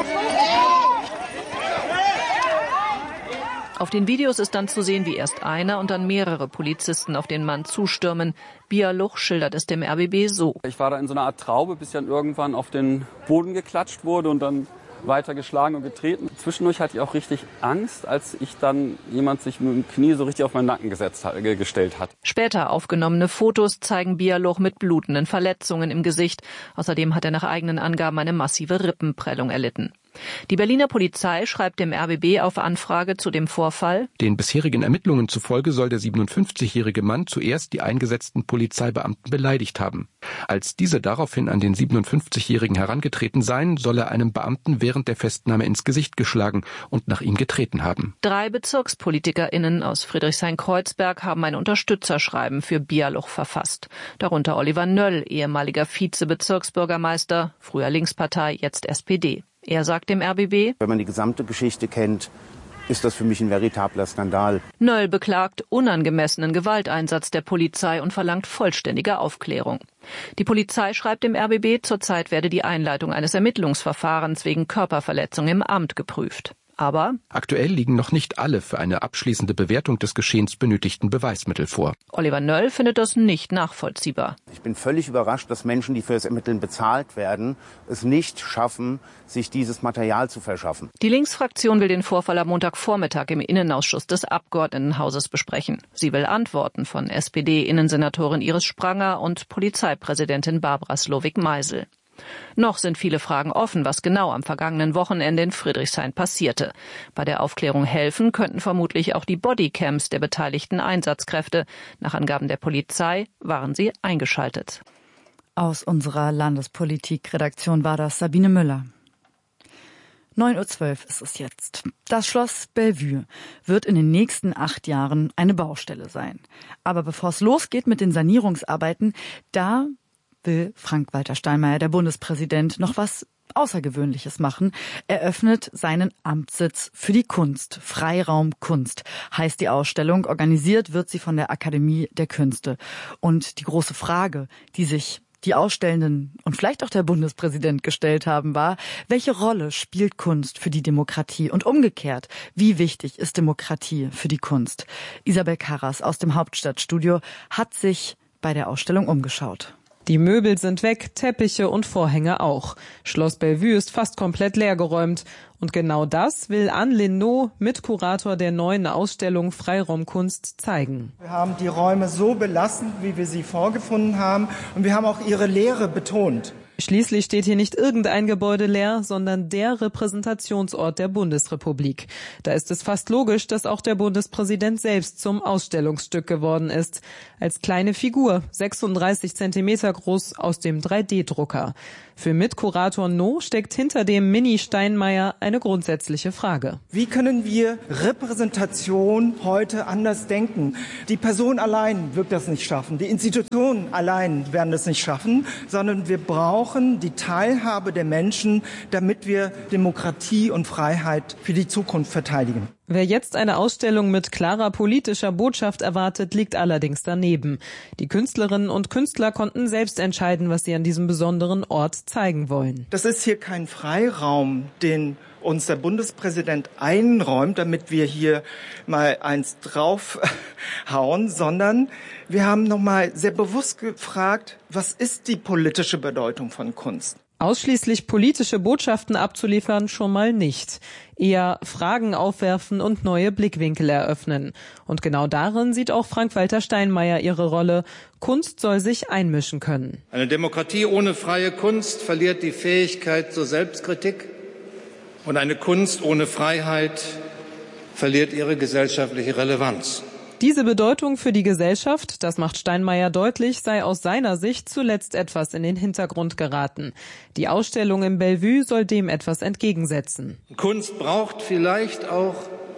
Auf den Videos ist dann zu sehen, wie erst einer und dann mehrere Polizisten auf den Mann zustürmen. Bialuch schildert es dem R B B so.
Ich war da in so einer Art Traube, bis dann irgendwann auf den Boden geklatscht wurde und dann weiter geschlagen und getreten. Zwischendurch hatte ich auch richtig Angst, als ich dann jemand sich mit dem Knie so richtig auf meinen Nacken gesetzt hat, äh, gestellt hat.
Später aufgenommene Fotos zeigen Bialuch mit blutenden Verletzungen im Gesicht. Außerdem hat er nach eigenen Angaben eine massive Rippenprellung erlitten. Die Berliner Polizei schreibt dem R B B auf Anfrage zu dem Vorfall:
Den bisherigen Ermittlungen zufolge soll der siebenundfünfzigjährige Mann zuerst die eingesetzten Polizeibeamten beleidigt haben. Als diese daraufhin an den siebenundfünfzigjährigen herangetreten seien, soll er einem Beamten während der Festnahme ins Gesicht geschlagen und nach ihm getreten haben.
Drei BezirkspolitikerInnen aus Friedrichshain-Kreuzberg haben ein Unterstützerschreiben für Bialuch verfasst. Darunter Oliver Nöll, ehemaliger Vize-Bezirksbürgermeister, früher Linkspartei, jetzt S P D. Er sagt dem R B B:
Wenn man die gesamte Geschichte kennt, ist das für mich ein veritabler Skandal.
Nöll beklagt unangemessenen Gewalteinsatz der Polizei und verlangt vollständige Aufklärung. Die Polizei schreibt dem R B B, zurzeit werde die Einleitung eines Ermittlungsverfahrens wegen Körperverletzung im Amt geprüft. Aber
aktuell liegen noch nicht alle für eine abschließende Bewertung des Geschehens benötigten Beweismittel vor.
Oliver Nöll findet das nicht nachvollziehbar.
Ich bin völlig überrascht, dass Menschen, die für das Ermitteln bezahlt werden, es nicht schaffen, sich dieses Material zu verschaffen.
Die Linksfraktion will den Vorfall am Montagvormittag im Innenausschuss des Abgeordnetenhauses besprechen. Sie will Antworten von S P D-Innensenatorin Iris Spranger und Polizeipräsidentin Barbara Slowik-Meisel. Noch sind viele Fragen offen, was genau am vergangenen Wochenende in Friedrichshain passierte. Bei der Aufklärung helfen könnten vermutlich auch die Bodycams der beteiligten Einsatzkräfte. Nach Angaben der Polizei waren sie eingeschaltet.
Aus unserer Landespolitik-Redaktion war das Sabine Müller. neun Uhr zwölf ist es jetzt. Das Schloss Bellevue wird in den nächsten acht Jahren eine Baustelle sein. Aber bevor es losgeht mit den Sanierungsarbeiten, da will Frank-Walter Steinmeier, der Bundespräsident, noch was Außergewöhnliches machen, eröffnet seinen Amtssitz für die Kunst. Freiraum Kunst heißt die Ausstellung. Organisiert wird sie von der Akademie der Künste. Und die große Frage, die sich die Ausstellenden und vielleicht auch der Bundespräsident gestellt haben, war, welche Rolle spielt Kunst für die Demokratie und umgekehrt, wie wichtig ist Demokratie für die Kunst? Isabel Karras aus dem Hauptstadtstudio hat sich bei der Ausstellung umgeschaut.
Die Möbel sind weg, Teppiche und Vorhänge auch. Schloss Bellevue ist fast komplett leergeräumt. Und genau das will Anne Linnaud, Mitkurator der neuen Ausstellung Freiraumkunst, zeigen.
Wir haben die Räume so belassen, wie wir sie vorgefunden haben. Und wir haben auch ihre Leere betont.
Schließlich steht hier nicht irgendein Gebäude leer, sondern der Repräsentationsort der Bundesrepublik. Da ist es fast logisch, dass auch der Bundespräsident selbst zum Ausstellungsstück geworden ist. Als kleine Figur, sechsunddreißig Zentimeter groß, aus dem drei D Drucker. Für Mitkurator No steckt hinter dem Mini-Steinmeier eine grundsätzliche Frage.
Wie können wir Repräsentation heute anders denken? Die Person allein wird das nicht schaffen, die Institutionen allein werden das nicht schaffen, sondern wir brauchen die Teilhabe der Menschen, damit wir Demokratie und Freiheit für die Zukunft verteidigen.
Wer jetzt eine Ausstellung mit klarer politischer Botschaft erwartet, liegt allerdings daneben. Die Künstlerinnen und Künstler konnten selbst entscheiden, was sie an diesem besonderen Ort zeigen wollen.
Das ist hier kein Freiraum, den uns der Bundespräsident einräumt, damit wir hier mal eins draufhauen, sondern wir haben nochmal sehr bewusst gefragt, was ist die politische Bedeutung von Kunst?
Ausschließlich politische Botschaften abzuliefern schon mal nicht. Eher Fragen aufwerfen und neue Blickwinkel eröffnen. Und genau darin sieht auch Frank-Walter Steinmeier ihre Rolle. Kunst soll sich einmischen können.
Eine Demokratie ohne freie Kunst verliert die Fähigkeit zur Selbstkritik. Und eine Kunst ohne Freiheit verliert ihre gesellschaftliche Relevanz.
Diese Bedeutung für die Gesellschaft, das macht Steinmeier deutlich, sei aus seiner Sicht zuletzt etwas in den Hintergrund geraten. Die Ausstellung im Bellevue soll dem etwas entgegensetzen.
Kunst braucht vielleicht auch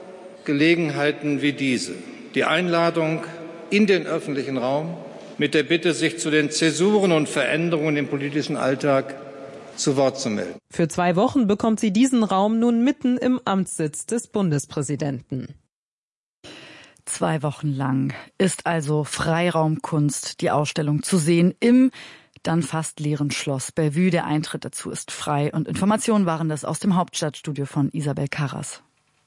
Gelegenheiten wie diese. Die Einladung in den öffentlichen Raum mit der Bitte, sich zu den Zäsuren und Veränderungen im politischen Alltag zu Wort zu melden.
Für zwei Wochen bekommt sie diesen Raum nun mitten im Amtssitz des Bundespräsidenten.
Zwei Wochen lang ist also Freiraumkunst, die Ausstellung, zu sehen im dann fast leeren Schloss Bellevue. Der Eintritt dazu ist frei und Informationen waren das aus dem Hauptstadtstudio von Isabel Karras.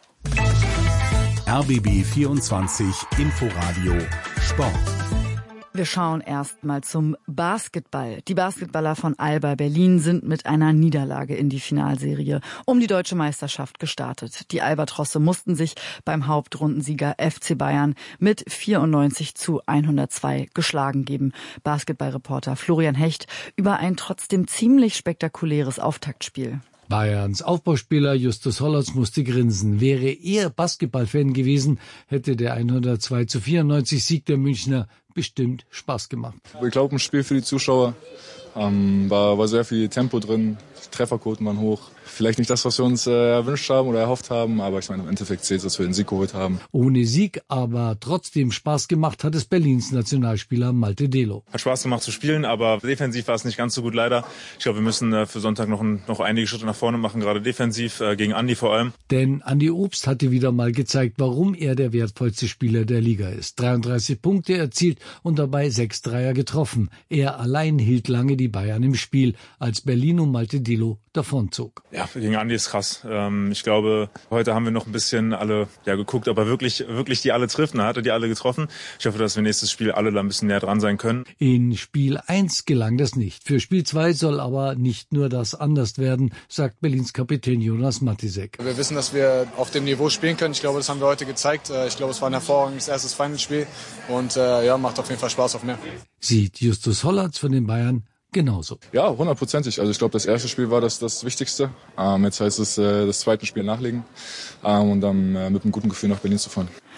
R B B vierundzwanzig Inforadio Sport.
Wir schauen erstmal zum Basketball. Die Basketballer von Alba Berlin sind mit einer Niederlage in die Finalserie um die deutsche Meisterschaft gestartet. Die Albatrosse mussten sich beim Hauptrundensieger F C Bayern mit vierundneunzig zu hundertzwei geschlagen geben. Basketballreporter Florian Hecht über ein trotzdem ziemlich spektakuläres Auftaktspiel.
Bayerns Aufbauspieler Justus Hollatz musste grinsen. Wäre er Basketballfan gewesen, hätte der hundertzwei zu vierundneunzig Sieg der Münchner bestimmt Spaß gemacht.
Ich glaube, ein Spiel für die Zuschauer. Ähm, war, war sehr viel Tempo drin, die Trefferquoten waren hoch. Vielleicht nicht das, was wir uns äh, erwünscht haben oder erhofft haben, aber ich meine, im Endeffekt zählt es, dass wir den Sieg geholt haben.
Ohne Sieg, aber trotzdem Spaß gemacht hat es Berlins Nationalspieler Malte Delo.
Hat Spaß gemacht zu spielen, aber defensiv war es nicht ganz so gut leider. Ich glaube, wir müssen äh, für Sonntag noch, ein, noch einige Schritte nach vorne machen, gerade defensiv, äh, gegen Andi vor allem.
Denn Andi Obst hatte wieder mal gezeigt, warum er der wertvollste Spieler der Liga ist. dreiunddreißig Punkte erzielt und dabei sechs Dreier getroffen. Er allein hielt lange die Bayern im Spiel, als Berlin um Malte Delo davonzog.
Ja, gegen Andi ist krass. Ähm, ich glaube, heute haben wir noch ein bisschen alle ja, geguckt, ob er wirklich, wirklich die alle trifft. Er hatte die alle getroffen. Ich hoffe, dass wir nächstes Spiel alle da ein bisschen näher dran sein können.
In Spiel eins gelang das nicht. Für Spiel zwei soll aber nicht nur das anders werden, sagt Berlins Kapitän Jonas Matisek.
Wir wissen, dass wir auf dem Niveau spielen können. Ich glaube, das haben wir heute gezeigt. Ich glaube, es war ein hervorragendes erstes Finalspiel und äh, ja, macht auf jeden Fall Spaß auf mehr.
Sieht Justus Hollatz von den Bayern genauso.
Ja, hundertprozentig. Also ich glaube, das erste Spiel war das, das Wichtigste. Ähm, jetzt heißt es, äh, das zweite Spiel nachlegen ähm, und dann äh, mit einem guten Gefühl nach Berlin zu fahren.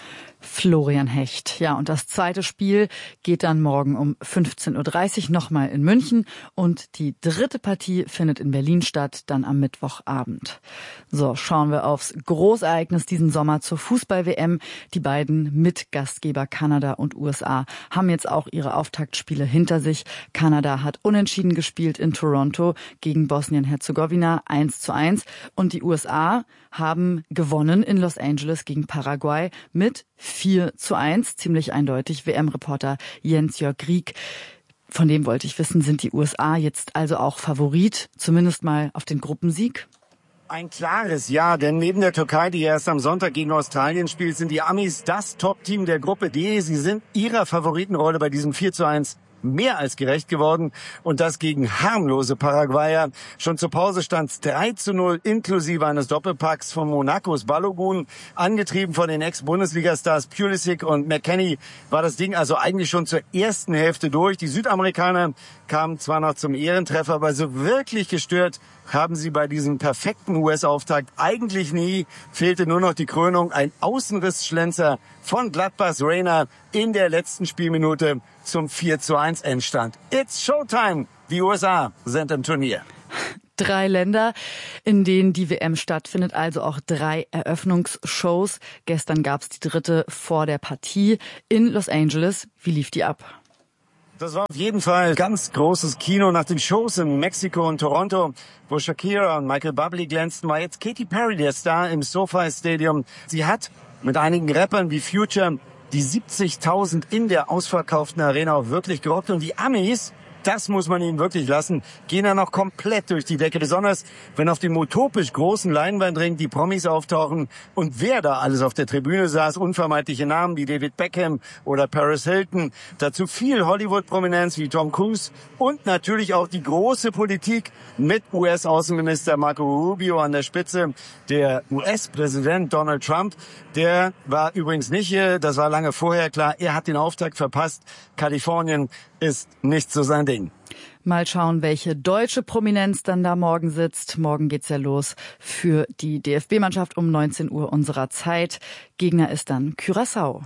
Florian Hecht. Ja, und das zweite Spiel geht dann morgen um fünfzehn Uhr dreißig nochmal in München und die dritte Partie findet in Berlin statt, dann am Mittwochabend. So, schauen wir aufs Großereignis diesen Sommer zur Fußball-W M. Die beiden Mitgastgeber Kanada und U S A haben jetzt auch ihre Auftaktspiele hinter sich. Kanada hat unentschieden gespielt in Toronto gegen Bosnien-Herzegowina eins zu eins und die U S A haben gewonnen in Los Angeles gegen Paraguay mit vier zu eins, ziemlich eindeutig. W M-Reporter Jens-Jörg Rieck, von dem wollte ich wissen, sind die U S A jetzt also auch Favorit, zumindest mal auf den Gruppensieg?
Ein klares Ja, denn neben der Türkei, die erst am Sonntag gegen Australien spielt, sind die Amis das Top-Team der Gruppe D. Sie sind ihrer Favoritenrolle bei diesem vier zu eins mehr als gerecht geworden und das gegen harmlose Paraguayer. Schon zur Pause stand es drei zu null inklusive eines Doppelpacks von Monacos Balogun. Angetrieben von den Ex-Bundesliga-Stars Pulisic und McKennie war das Ding also eigentlich schon zur ersten Hälfte durch. Die Südamerikaner kamen zwar noch zum Ehrentreffer, aber so wirklich gestört haben sie bei diesem perfekten U S-Auftakt eigentlich nie. Fehlte nur noch die Krönung, ein Außenriss-Schlenzer von Gladbachs Reina in der letzten Spielminute zum vier zu eins Endstand. It's Showtime! Die U S A sind im Turnier.
Drei Länder, in denen die W M stattfindet, also auch drei Eröffnungsshows. Gestern gab's die dritte vor der Partie in Los Angeles. Wie lief die ab?
Das war auf jeden Fall ganz großes Kino. Nach den Shows in Mexiko und Toronto, wo Shakira und Michael Bublé glänzten, war jetzt Katy Perry der Star im SoFi Stadium. Sie hat mit einigen Rappern wie Future die siebzigtausend in der ausverkauften Arena auch wirklich gerockt. Und die Amis, das muss man ihnen wirklich lassen, gehen da noch komplett durch die Decke. Besonders, wenn auf dem utopisch großen Leinwandring die Promis auftauchen. Und wer da alles auf der Tribüne saß, unvermeidliche Namen wie David Beckham oder Paris Hilton. Dazu viel Hollywood-Prominenz wie Tom Cruise und natürlich auch die große Politik mit U S-Außenminister Marco Rubio an der Spitze. Der U S-Präsident Donald Trump, der war übrigens nicht hier, das war lange vorher klar. Er hat den Auftakt verpasst. Kalifornien ist nicht so sein Ding.
Mal schauen, welche deutsche Prominenz dann da morgen sitzt. Morgen geht's ja los für die D F B-Mannschaft um neunzehn Uhr unserer Zeit. Gegner ist dann Curaçao.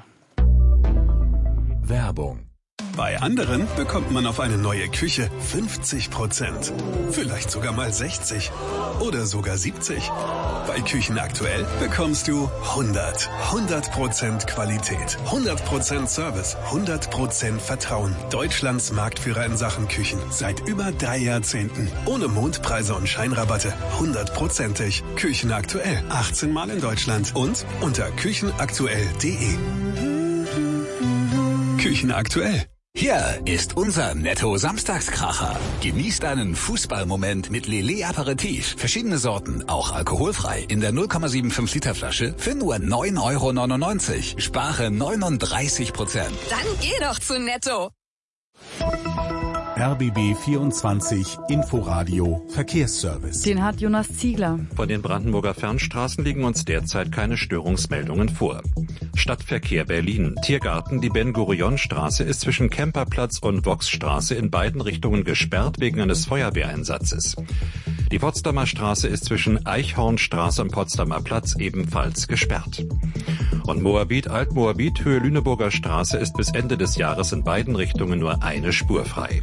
Werbung. Bei anderen bekommt man auf eine neue Küche fünfzig Prozent. Vielleicht sogar mal sechzig oder sogar siebzig. Bei Küchen aktuell bekommst du hundert. hundert Prozent Qualität, hundert Prozent Service, hundert Prozent Vertrauen. Deutschlands Marktführer in Sachen Küchen seit über drei Jahrzehnten. Ohne Mondpreise und Scheinrabatte. hundertprozentig. Küchen aktuell. achtzehn Mal in Deutschland und unter küchenaktuell punkt de. Küchen aktuell.
Hier ist unser Netto-Samstagskracher. Genießt einen Fußballmoment mit Lillet Aperitif. Verschiedene Sorten, auch alkoholfrei, in der null Komma fünfundsiebzig Liter Flasche für nur neun Euro neunundneunzig. Spare neununddreißig Prozent.
Dann geh doch zu Netto.
R B B vierundzwanzig Inforadio Verkehrsservice.
Den hat Jonas Ziegler.
Von den Brandenburger Fernstraßen liegen uns derzeit keine Störungsmeldungen vor. Stadtverkehr Berlin. Tiergarten, die Ben-Gurion-Straße ist zwischen Kemperplatz und Voxstraße in beiden Richtungen gesperrt wegen eines Feuerwehreinsatzes. Die Potsdamer Straße ist zwischen Eichhornstraße und Potsdamer Platz ebenfalls gesperrt. Und Moabit, Altmoabit, Höhe Lüneburger Straße ist bis Ende des Jahres in beiden Richtungen nur eine Spur frei.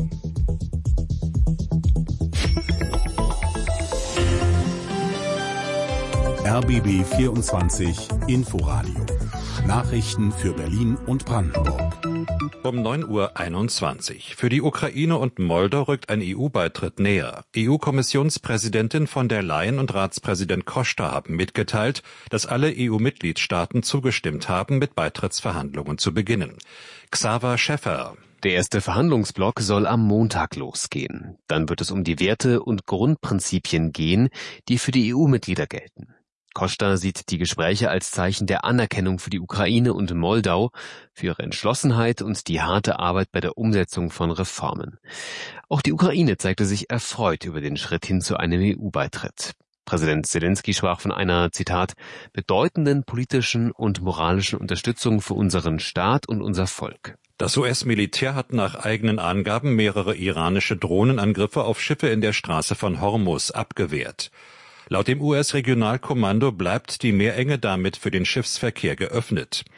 R B B vierundzwanzig Inforadio. Nachrichten für Berlin und Brandenburg.
Um neun Uhr einundzwanzig. Für die Ukraine und Moldau rückt ein E U-Beitritt näher. E U-Kommissionspräsidentin von der Leyen und Ratspräsident Costa haben mitgeteilt, dass alle E U-Mitgliedstaaten zugestimmt haben, mit Beitrittsverhandlungen zu beginnen. Xaver Schäffer.
Der erste Verhandlungsblock soll am Montag losgehen. Dann wird es um die Werte und Grundprinzipien gehen, die für die E U-Mitglieder gelten. Costa sieht die Gespräche als Zeichen der Anerkennung für die Ukraine und Moldau, für ihre Entschlossenheit und die harte Arbeit bei der Umsetzung von Reformen. Auch die Ukraine zeigte sich erfreut über den Schritt hin zu einem E U-Beitritt. Präsident Zelensky sprach von einer, Zitat, bedeutenden politischen und moralischen Unterstützung für unseren Staat und unser Volk.
Das U S-Militär hat nach eigenen Angaben mehrere iranische Drohnenangriffe auf Schiffe in der Straße von Hormuz abgewehrt. Laut dem U S-Regionalkommando bleibt die Meerenge damit für den Schiffsverkehr geöffnet.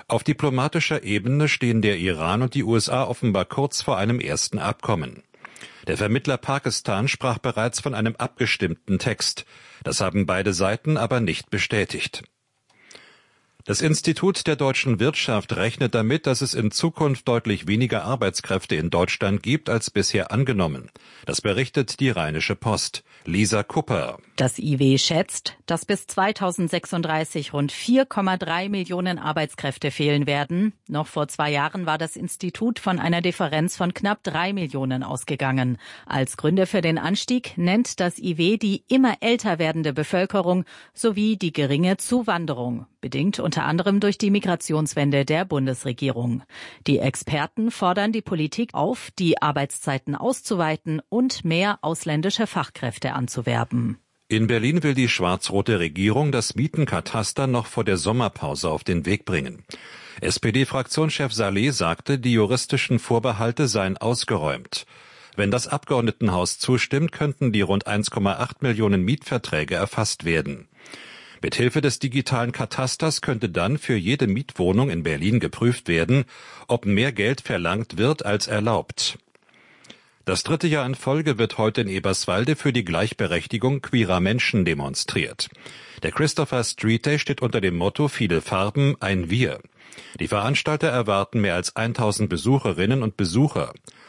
Auf diplomatischer Ebene stehen der Iran und die U S A offenbar kurz vor einem ersten Abkommen. Der Vermittler Pakistan sprach bereits von einem abgestimmten Text. Das haben beide Seiten aber nicht bestätigt. Das Institut der deutschen Wirtschaft rechnet damit, dass es in Zukunft deutlich weniger Arbeitskräfte in Deutschland gibt als bisher angenommen. Das berichtet die Rheinische Post. Lisa Kupper.
Das I W schätzt, dass bis zweitausendsechsunddreißig rund vier Komma drei Millionen Arbeitskräfte fehlen werden. Noch vor zwei Jahren war das Institut von einer Differenz von knapp drei Millionen ausgegangen. Als Gründe für den Anstieg nennt das I W die immer älter werdende Bevölkerung sowie die geringe Zuwanderung, bedingt unter anderem durch die Migrationswende der Bundesregierung. Die Experten fordern die Politik auf, die Arbeitszeiten auszuweiten und mehr ausländische Fachkräfte anzuwerben.
In Berlin will die schwarz-rote Regierung das Mietenkataster noch vor der Sommerpause auf den Weg bringen. S P D-Fraktionschef Saleh sagte, die juristischen Vorbehalte seien ausgeräumt. Wenn das Abgeordnetenhaus zustimmt, könnten die rund eins Komma acht Millionen Mietverträge erfasst werden. Mithilfe des digitalen Katasters könnte dann für jede Mietwohnung in Berlin geprüft werden, ob mehr Geld verlangt wird als erlaubt. Das dritte Jahr in Folge wird heute in Eberswalde für die Gleichberechtigung queerer Menschen demonstriert. Der Christopher Street Day steht unter dem Motto Viele Farben, ein Wir. Die Veranstalter erwarten mehr als tausend Besucherinnen und Besucher.